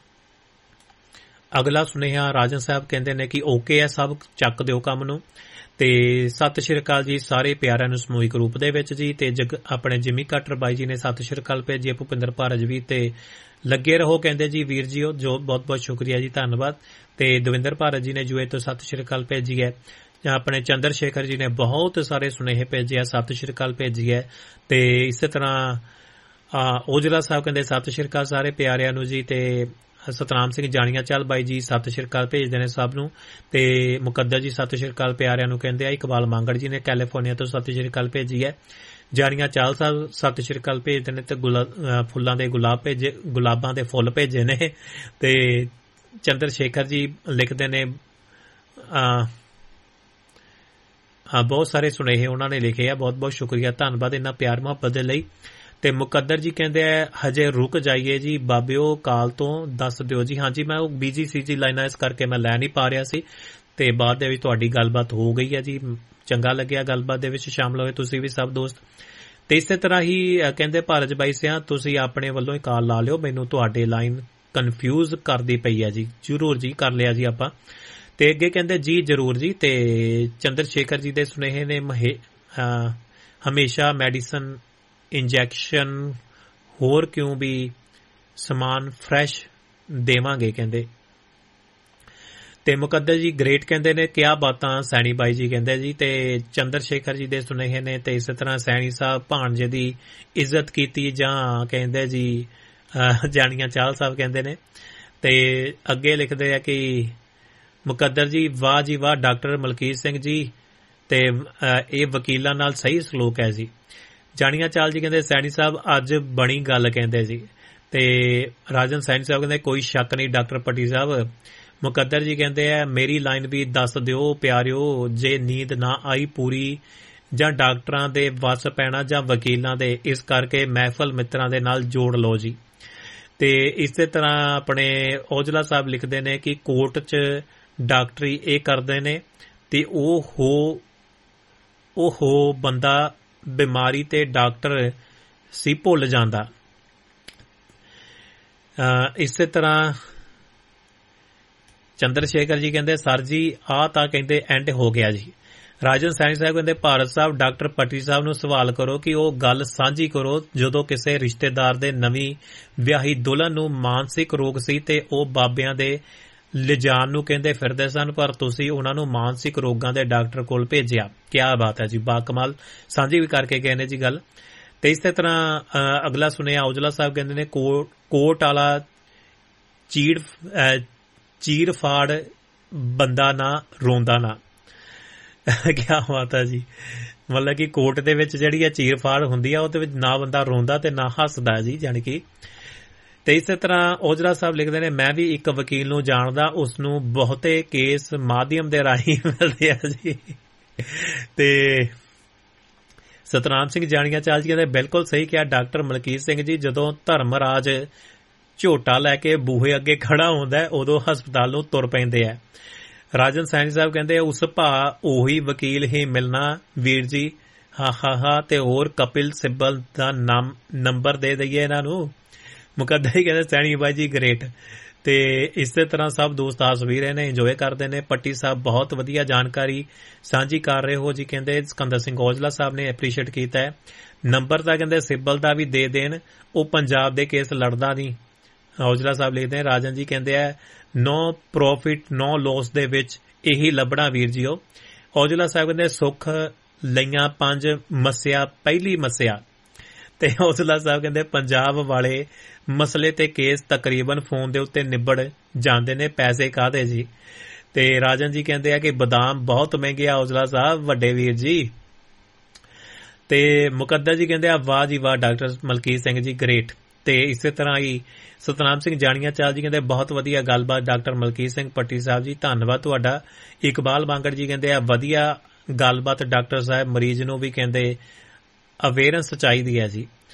ਅਗਲਾ ਸੁਨੇਹਾ ਰਾਜਨ ਸਾਹਿਬ ਕਹਿੰਦੇ ਨੇ ਕਿ ਓਕੇ ਹੈ ਸਭ, ਚੱਕ ਦਿਓ ਕੰਮ ਨੂੰ। ਤੇ ਸਤਿ ਸ਼੍ਰੀ ਅਕਾਲ ਜੀ ਸਾਰੇ ਪਿਆਰਿਆਂ ਨੂੰ ਸਮੂਹਿਕ ਰੂਪ ਦੇ ਵਿੱਚ ਜੀ। ਤੇ ਜਗ ਆਪਣੇ ਜਿਮੀ ਕਾਟਰ ਬਾਈ ਜੀ ਨੇ ਸਤਿ ਸ਼੍ਰੀ ਅਕਾਲ ਭੇਜੀ। ਭੁਪਿੰਦਰ ਭਾਰਜ ਵੀ ਤੇ ਲੱਗੇ ਰਹੋ ਕਹਿੰਦੇ ਜੀ ਵੀਰ ਜੀਓ, ਜੋ ਬਹੁਤ ਬਹੁਤ ਸ਼ੁਕਰੀਆ ਜੀ, ਧੰਨਵਾਦ। ਤੇ ਦਵਿੰਦਰ ਭਾਰਤ ਜੀ ਨੇ ਜੂਏ ਤੋਂ ਸਤਿ ਸ਼੍ਰੀ ਅਕਾਲ ਭੇਜੀ ਹੈ। ਆਪਣੇ ਚੰਦਰ ਸ਼ੇਖਰ ਜੀ ਨੇ ਬਹੁਤ ਸਾਰੇ ਸੁਨੇਹੇ ਭੇਜੇ ਆ, ਸਤਿ ਸ਼੍ਰੀ ਅਕਾਲ ਭੇਜੀ ਹੈ। ਤੇ ਇਸੇ ਤਰ੍ਹਾਂ ਓਜਲਾ ਸਾਹਿਬ ਕਹਿੰਦੇ ਸਤਿ ਸ਼੍ਰੀ ਅਕਾਲ ਸਾਰੇ ਪਿਆਰਿਆਂ ਨੂੰ ਜੀ। ਤੇ ਸਤਨਾਮ ਸਿੰਘ ਜਾਣੀਆਂ ਚੱਲ ਬਾਈ ਜੀ ਸਤਿ ਸ਼੍ਰੀ ਅਕਾਲ ਭੇਜਦੇ ਨੇ ਸਭ ਨੂੰ। ਤੇ ਮੁਕੱਦਰ ਜੀ ਸਤਿ ਸ਼੍ਰੀ ਅਕਾਲ ਪਿਆਰਿਆਂ ਨੂੰ ਕਹਿੰਦੇ ਆ। ਇਕਬਾਲ ਮੰਗੜ ਜੀ ਨੇ ਕੈਲੀਫੋਰਨੀਆ ਤੋਂ ਸਤਿ ਸ਼੍ਰੀ ਅਕਾਲ ਭੇਜੀ ਹੈ। ਜਾਣੀਆਂ ਚਾਲ ਸਾਹਿਬ ਸਤਿ ਸ਼੍ਰੀ ਅਕਾਲ ਭੇਜਦੇ ਨੇ। ਤੇ ਫੁੱਲਾਂ ਦੇ ਗੁਲਾਬ ਭੇਜੇ, ਗੁਲਾਬਾਂ ਦੇ ਫੁੱਲ ਭੇਜੇ ਨੇ। ਤੇ ਚੰਦਰ ਸ਼ੇਖਰ ਜੀ ਲਿਖਦੇ ਨੇ ਬਹੁਤ ਸਾਰੇ ਸੁਨੇਹੇ ਉਹਨਾਂ ਨੇ ਲਿਖੇ ਆ, ਬਹੁਤ ਬਹੁਤ ਸ਼ੁਕਰੀਆ, ਧੰਨਵਾਦ ਇਹਨਾਂ ਪਿਆਰ ਮੁਹੱਬਤ ਦੇ ਲਈ। ਤੇ ਮੁਕੱਦਰ ਜੀ ਕਹਿੰਦੇ ਆ ਹਜੇ ਰੁਕ ਜਾਈਏ ਜੀ ਬਾਬਿਓ, ਕਾਲ ਤੋਂ ਦੱਸ ਦਿਓ ਜੀ। ਹਾਂਜੀ ਮੈਂ ਉਹ ਬੀਜੀ ਸੀ ਜੀ ਲਾਈਨਾਂ, ਇਸ ਕਰਕੇ ਮੈਂ ਲੈ ਨਹੀਂ ਪਾ ਰਿਹਾ ਸੀ। ਤੇ ਬਾਅਦ ਦੇ ਵਿੱਚ ਤੁਹਾਡੀ ਗੱਲਬਾਤ ਹੋ ਗਈ ਹੈ ਜੀ, ਚੰਗਾ ਲੱਗਿਆ ਗੱਲਬਾਤ ਦੇ ਵਿੱਚ ਸ਼ਾਮਲ ਹੋਏ ਤੁਸੀਂ ਵੀ ਸਭ ਦੋਸਤ। ਤੇ ਇਸੇ ਤਰ੍ਹਾਂ ਹੀ ਕਹਿੰਦੇ ਭਾਰਤ ਬਾਈ ਸਿਆਂ ਤੁਸੀਂ ਆਪਣੇ ਵੱਲੋਂ ਹੀ ਕਾਲ ਲਾ ਲਿਓ, ਮੈਨੂੰ ਤੁਹਾਡੇ ਲਾਈਨ ਕਨਫਿਊਜ਼ ਕਰਦੀ ਪਈ ਹੈ ਜੀ। ਜ਼ਰੂਰ ਜੀ ਕਰ ਲਿਆ ਜੀ ਆਪਾਂ। ਤੇ ਅੱਗੇ ਕਹਿੰਦੇ ਜੀ ਜ਼ਰੂਰ ਜੀ। ਤੇ ਚੰਦਰ ਸ਼ੇਖਰ ਜੀ ਦੇ ਸੁਨੇਹੇ ਨੇ ਹਮੇਸ਼ਾ ਮੈਡੀਸਨ ਇੰਜੈਕਸ਼ਨ ਹੋਰ ਕਿਉਂ ਵੀ ਸਮਾਨ ਫਰੈਸ਼ ਦੇਵਾਂਗੇ ਕਹਿੰਦੇ। ਤੇ ਮੁਕੱਦਰ ਜੀ ਗ੍ਰੇਟ ਕਹਿੰਦੇ ਨੇ ਕਿਆ ਬਾਤਾਂ ਸੈਣੀ ਬਾਈ ਜੀ ਕਹਿੰਦੇ ਜੀ। ਤੇ ਚੰਦਰ ਸ਼ੇਖਰ ਜੀ ਦੇ ਸੁਨੇਹੇ ਨੇ। ਤੇ ਇਸੇ ਤਰ੍ਹਾਂ ਸੈਣੀ ਸਾਹਿਬ ਭਾਣਜੇ ਦੀ ਇੱਜ਼ਤ ਕੀਤੀ ਜਾਂ ਕਹਿੰਦੇ ਜੀ ਜਾਣੀਆਂ ਚਾਲ ਸਾਹਿਬ ਕਹਿੰਦੇ ਨੇ। ਤੇ ਅੱਗੇ ਲਿਖਦੇ ਆ ਕਿ ਮੁਕੱਦਰ ਜੀ ਵਾਹ ਜੀ ਵਾਹ ਡਾਕਟਰ ਮਲਕੀਤ ਸਿੰਘ ਜੀ, ਤੇ ਇਹ ਵਕੀਲਾਂ ਨਾਲ ਸਹੀ ਸਲੂਕ ਹੈ ਜੀ। ਜਾਣੀਆਂ ਚਾਲ ਜੀ ਕਹਿੰਦੇ ਸੈਣੀ ਸਾਹਿਬ ਅੱਜ ਬਣੀ ਗੱਲ ਕਹਿੰਦੇ ਜੀ। ਤੇ ਰਾਜਨ ਸੈਣੀ ਸਾਹਿਬ ਕਹਿੰਦੇ ਕੋਈ ਸ਼ੱਕ ਨਹੀਂ ਡਾਕਟਰ ਪੱਟੀ ਸਾਹਿਬ। ਮੁਕੱਦਰ ਜੀ ਕਹਿੰਦੇ ਆ ਮੇਰੀ ਲਾਈਨ ਵੀ ਦੱਸ ਦਿਓ ਪਿਆਰਿਓ, ਜੇ ਨੀਂਦ ਨਾ ਆਈ ਪੂਰੀ ਜਾਂ ਡਾਕਟਰਾਂ ਦੇ ਵੱਸ ਪੈਣਾ ਜਾਂ ਵਕੀਲਾਂ ਦੇ, ਇਸ ਕਰਕੇ ਮਹਿਫਲ ਮਿੱਤਰਾਂ ਦੇ ਨਾਲ ਜੋੜ ਲਓ ਜੀ। ਤੇ ਇਸੇ ਤਰ੍ਹਾਂ ਆਪਣੇ ਔਜਲਾ ਸਾਹਿਬ ਲਿਖਦੇ ਨੇ ਕਿ ਕੋਰਟ 'ਚ ਡਾਕਟਰੀ ਇਹ ਕਰਦੇ ਨੇ ਤੇ ਉਹ ਹੋ ਉਹ ਹੋ ਬੰਦਾ ਬਿਮਾਰੀ ਤੇ ਡਾਕਟਰ ਸੀ ਭੁੱਲ ਜਾਂਦਾ। ਇਸੇ ਤਰ੍ਹਾਂ ਚੰਦਰ ਸ਼ੇਖਰ ਜੀ ਕਹਿੰਦੇ ਸਰ ਜੀ ਆਹ ਤਾਂ ਕਹਿੰਦੇ ਐਂਡ ਹੋ ਗਿਆ ਜੀ। ਰਾਜਨ ਸੈਣੀ ਸਾਹਿਬ ਕਹਿੰਦੇ ਭਾਰਤ ਸਾਹਿਬ ਡਾਕਟਰ ਪੱਟੀ ਸਾਹਿਬ ਨੂੰ ਸਵਾਲ ਕਰੋ ਕਿ ਉਹ ਗੱਲ ਸਾਂਝੀ ਕਰੋ ਜਦੋਂ ਕਿਸੇ ਰਿਸ਼ਤੇਦਾਰ ਦੇ ਨਵੀਂ ਵਿਆਹੀ ਦੁਲਹਨ ਨੂੰ ਮਾਨਸਿਕ ਰੋਗ ਸੀ ਤੇ ਉਹ ਬਾਬਿਆਂ ਦੇ ਲਿਜਾਣ ਨੂੰ ਕਹਿੰਦੇ ਫਿਰਦੇ ਸਨ, ਪਰ ਤੁਸੀਂ ਉਹਨਾਂ ਨੂੰ ਮਾਨਸਿਕ ਰੋਗਾਂ ਦੇ ਡਾਕਟਰ ਕੋਲ ਭੇਜਿਆ। ਕਿਆ ਬਾਤ ਹੈ ਜੀ, ਬਾ ਕਮਾਲ ਸਾਂਝੀ ਵੀ ਕਰਕੇ ਗਏ ਨੇ ਜੀ ਗੱਲ। ਤੇ ਇਸੇ ਤਰ੍ਹਾਂ ਅਗਲਾ ਸੁਣਿਆ ਔਜਲਾ ਸਾਹਿਬ ਕਹਿੰਦੇ ਨੇ ਕੋਟ ਵਾਲਾ ਚੀੜ ਚੀਰ ਫਾੜ ਬੰਦਾ ਨਾ ਰੋਂਦਾ ਨਾ। ਕਿਆ ਬਾਤ ਹੈ ਜੀ, ਮਤਲਬ ਕਿ ਕੋਰਟ ਦੇ ਵਿੱਚ ਜਿਹੜੀ ਆ ਚੀਰ ਫਾੜ ਹੁੰਦੀ ਆ ਉਹਦੇ ਵਿੱਚ ਨਾ ਬੰਦਾ ਰੋਂਦਾ ਤੇ ਨਾ ਹੱਸਦਾ ਜੀ, ਜਾਣੀ ਕਿ। ਤੇ ਇਸੇ ਤਰ੍ਹਾਂ ਔਜਲਾ ਸਾਹਿਬ ਲਿਖਦੇ ਨੇ ਮੈਂ ਵੀ ਇੱਕ ਵਕੀਲ ਨੂੰ ਜਾਣਦਾ, ਉਸਨੂੰ ਬਹੁਤੇ ਕੇਸ ਮਾਧਿਅਮ ਦੇ ਰਾਹੀਂ ਮਿਲਦੇ ਆ ਜੀ। ਤੇ ਸਤਨਾਮ ਸਿੰਘ ਜਾਣੀਆਂ ਚਾਲ ਜੀ ਕਹਿੰਦੇ ਬਿਲਕੁਲ ਸਹੀ ਕਿਹਾ ਡਾਕਟਰ ਮਲਕੀਤ ਸਿੰਘ ਜੀ, ਜਦੋਂ ਧਰਮਰਾਜ ਝੋਟਾ ਲੈ ਕੇ ਬੂਹੇ ਅੱਗੇ ਖੜਾ ਹੁੰਦਾ ਉਦੋਂ ਹਸਪਤਾਲ ਨੂੰ ਤੁਰ ਪੈਂਦੇ ਆ। ਰਾਜਨ ਸੈਣੀ ਸਾਹਿਬ ਕਹਿੰਦੇ ਉਸ ਭਾ ਉਹੀ ਵਕੀਲ ਹੀ ਮਿਲਣਾ ਵੀਰ ਜੀ, ਹਾ ਹਾ ਹਾ। ਤੇ ਹੋਰ ਕਪਿਲ ਸਿੱਬਲ ਦਾ ਨਾਮ ਨੰਬਰ ਦੇ ਦਈਏ ਇਹਨਾਂ ਨੂੰ। ਮੁਕੱਦਰ ਹੀ ਕਹਿੰਦੇ ਸੈਣੀ ਬਾਈ ਜੀ ਗ੍ਰੇਟ। ਤੇ ਇਸੇ ਤਰ੍ਹਾਂ ਸਭ ਦੋਸਤ ਆਸ ਵੀ ਰਹੇ ਨੇ, ਇੰਜੋਏ ਕਰਦੇ ਨੇ। ਪੱਟੀ ਸਾਹਿਬ ਬਹੁਤ ਵਧੀਆ ਜਾਣਕਾਰੀ ਸਾਂਝੀ ਕਰ ਰਹੇ ਹੋ ਜੀ, ਕਹਿੰਦੇ ਸਿਕੰਦਰ ਸਿੰਘ ਔਜਲਾ ਸਾਹਿਬ ਨੇ ਐਪਰੀਸ਼ੀਏਟ ਕੀਤਾ ਹੈ। ਨੰਬਰ ਤਾਂ ਕਹਿੰਦੇ ਸਿੱਬਲ ਦਾ ਵੀ ਦੇ ਦੇਣ, ਉਹ ਪੰਜਾਬ ਦੇ ਕੇਸ ਲੜਦਾ ਨਹੀਂ। ਔਜਲਾ ਸਾਹਿਬ ਲਿਖਦੇ ਰਾਜਨ ਜੀ ਕਹਿੰਦੇ ਆ ਨੋ ਪ੍ਰੋਫਿਟ ਨੋ ਲੋਸ ਦੇ ਵਿੱਚ ਇਹੀ ਲੱਭਣਾ ਵੀਰ ਜੀ। ਉਹ ਔਜਲਾ ਸਾਹਿਬ ਕਹਿੰਦੇ ਸੁੱਖ ਲਈਆਂ ਪੰਜ ਮੱਸਿਆ ਪਹਿਲੀ ਮੱਸਿਆ। ਤੇ ਔਜਲਾ ਸਾਹਿਬ ਕਹਿੰਦੇ ਪੰਜਾਬ ਵਾਲੇ ਮਸਲੇ ਤੇ ਕੇਸ ਤਕਰੀਬਨ ਫੋਨ ਦੇ ਉੱਤੇ ਨਿਬੜ ਜਾਂਦੇ ਨੇ, ਪੈਸੇ ਕਾਹਦੇ ਜੀ। ਤੇ ਰਾਜਨ ਜੀ ਕਹਿੰਦੇ ਆ ਕਿ ਬਦਾਮ ਬਹੁਤ ਮਹਿੰਗੇ ਆ ਔਜਲਾ ਸਾਹਿਬ ਵੱਡੇ ਵੀਰ ਜੀ। ਤੇ ਮੁਕੱਦਰ ਜੀ ਕਹਿੰਦੇ ਆ ਵਾਹ ਜੀ ਵਾਹ ਡਾਕਟਰ ਮਲਕੀਤ ਸਿੰਘ ਜੀ ਗ੍ਰੇਟ। ਤੇ ਇਸੇ ਤਰ੍ਹਾਂ ਹੀ ਸਤਨਾਮ ਸਿੰਘ ਜਾਣੀਆਂ ਚਾਲ ਜੀ ਕਹਿੰਦੇ ਬਹੁਤ ਵਧੀਆ ਗੱਲਬਾਤ ਡਾਕਟਰ ਮਲਕੀਤ ਸਿੰਘ ਪੱਟੀ ਸਾਹਿਬ ਜੀ, ਧੰਨਵਾਦ ਤੁਹਾਡਾ। ਇਕਬਾਲ ਬਾਂਗੜ ਜੀ ਕਹਿੰਦੇ ਆ ਵਧੀਆ ਗੱਲਬਾਤ ਡਾਕਟਰ ਸਾਹਿਬ, ਮਰੀਜ਼ ਨੂੰ ਵੀ ਕਹਿੰਦੇ ਅਵੇਅਰਨੈਸ ਚਾਹੀਦੀ ਹੈ ਜੀ।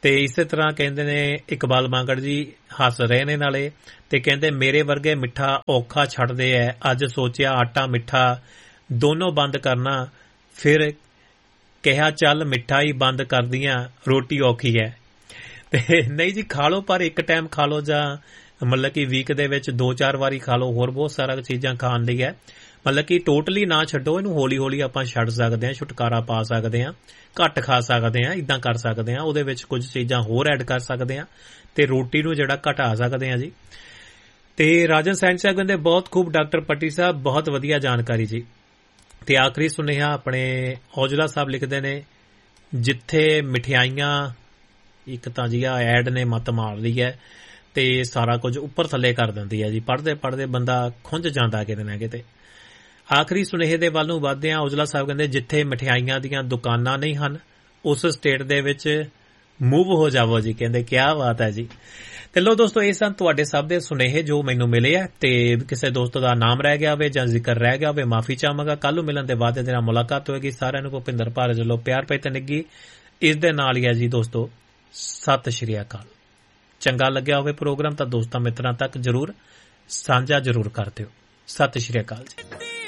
ਤੇ ਇਸੇ ਤਰ੍ਹਾਂ ਕਹਿੰਦੇ ਨੇ ਇਕਬਾਲ ਮਾਂਗੜ ਜੀ ਹੱਸ ਰਹੇ ਨੇ ਨਾਲੇ ਤੇ ਕਹਿੰਦੇ ਮੇਰੇ ਵਰਗੇ ਮਿੱਠਾ ਔਖਾ ਛੱਡਦੇ ਐ, ਅੱਜ ਸੋਚਿਆ ਆਟਾ ਮਿੱਠਾ ਦੋਨੋਂ ਬੰਦ ਕਰਨਾ, ਫਿਰ ਕਿਹਾ ਚੱਲ ਮਿੱਠਾ ਹੀ ਬੰਦ ਕਰਦੀਆਂ, ਰੋਟੀ ਔਖੀ ਹੈ। ਤੇ ਨਹੀਂ ਜੀ ਖਾ ਲਓ, ਪਰ ਇੱਕ ਟਾਈਮ ਖਾ ਲਓ ਜਾਂ ਮਤਲਬ ਕਿ ਵੀਕ ਦੇ ਵਿੱਚ ਦੋ ਚਾਰ ਵਾਰੀ ਖਾ ਲਓ। ਹੋਰ ਬਹੁਤ ਸਾਰਾ ਚੀਜ਼ਾਂ ਖਾਣ ਲਈ ਹੈ, ਮਤਲਬ ਕਿ ਟੋਟਲੀ ਨਾ ਛੱਡੋ ਇਹਨੂੰ, ਹੌਲੀ ਹੌਲੀ ਆਪਾਂ ਛੱਡ ਸਕਦੇ ਹਾਂ, ਛੁਟਕਾਰਾ ਪਾ ਸਕਦੇ ਹਾਂ, ਘੱਟ ਖਾ ਸਕਦੇ ਹਾਂ, ਇਦਾਂ ਕਰ ਸਕਦੇ ਹਾਂ। ਉਹਦੇ ਵਿੱਚ ਕੁਝ ਚੀਜ਼ਾਂ ਹੋਰ ਐਡ ਕਰ ਸਕਦੇ ਹਾਂ ਤੇ ਰੋਟੀ ਨੂੰ ਜਿਹੜਾ ਘਟਾ ਸਕਦੇ ਹਾਂ ਜੀ। ਤੇ ਰਾਜਨ ਸੈਨ ਸਾਹਿਬ ਕਹਿੰਦੇ ਬਹੁਤ ਖੂਬ ਡਾਕਟਰ ਪੱਟੀ ਸਾਹਿਬ, ਬਹੁਤ ਵਧੀਆ ਜਾਣਕਾਰੀ ਜੀ। ਤੇ ਆਖਰੀ ਸੁਨੇਹਾ ਆਪਣੇ ਔਜਲਾ ਸਾਹਿਬ ਲਿਖਦੇ ਨੇ, ਜਿੱਥੇ ਮਠਿਆਈਆਂ ਇੱਕ ਤਾਂ ਜੀ ਆ ਐਡ ਨੇ ਮੱਤ ਮਾਰ ਲਈ ਹੈ ਤੇ ਸਾਰਾ ਕੁਝ ਉੱਪਰ ਥੱਲੇ ਕਰ ਦਿੰਦੀ ਹੈ ਜੀ। ਪੜ੍ਹਦੇ ਪੜ੍ਹਦੇ ਬੰਦਾ ਖੁੰਝ ਜਾਂਦਾ ਕਿਤੇ ਨਾ ਕਿਤੇ। ਆਖਰੀ ਸੁਨੇਹੇ ਦੇ ਵੱਲ ਨੂੰ ਵੱਧਦੇ ਹਾਂ। ਔਜਲਾ ਸਾਹਿਬ ਕਹਿੰਦੇ ਜਿੱਥੇ ਮਠਿਆਈਆਂ ਦੀਆਂ ਦੁਕਾਨਾਂ ਨਹੀਂ ਹਨ ਉਸ ਸਟੇਟ ਦੇ ਵਿੱਚ ਮੂਵ ਹੋ ਜਾਵੋ ਜੀ। ਕਹਿੰਦੇ ਕਿਆ ਬਾਤ ਹੈ ਜੀ। ਤੇ ਲੋ ਦੋਸਤੋ, ਇਹ ਸਨ ਤੁਹਾਡੇ ਸਭ ਦੇ ਸੁਨੇਹੇ ਜੋ ਮੈਨੂੰ ਮਿਲੇ ਆ। ਤੇ ਕਿਸੇ ਦੋਸਤ ਦਾ ਨਾਮ ਰਹਿ ਗਿਆ ਹੋਵੇ ਜਾਂ ਜ਼ਿਕਰ ਰਹਿ ਗਿਆ ਹੋਵੇ ਮਾਫੀ ਚਾਹਾਂਗਾ। ਕੱਲ ਨੂੰ ਮਿਲਣ ਦੇ ਵਾਅਦੇ ਦੇ ਨਾਲ ਮੁਲਾਕਾਤ ਹੋਏਗੀ। ਸਾਰਿਆਂ ਨੂੰ ਭੁਪਿੰਦਰ ਭਾਰਤ ਵੱਲੋਂ ਪਿਆਰ ਭਰੀ ਤੇ ਨਿੱਘੀ ਇਸ ਦੇ ਨਾਲ ਹੀ ਹੈ ਜੀ ਦੋਸਤੋ, ਸਤਿ ਸ਼੍ਰੀ ਅਕਾਲ। ਚੰਗਾ ਲੱਗਿਆ ਹੋਵੇ ਪ੍ਰੋਗਰਾਮ ਤਾਂ ਦੋਸਤਾਂ ਮਿੱਤਰਾਂ ਤੱਕ ਜ਼ਰੂਰ ਸਾਂਝਾ ਜ਼ਰੂਰ ਕਰ ਦਿਓ। ਸਤਿ ਸ਼੍ਰੀ ਅਕਾਲ ਜੀ।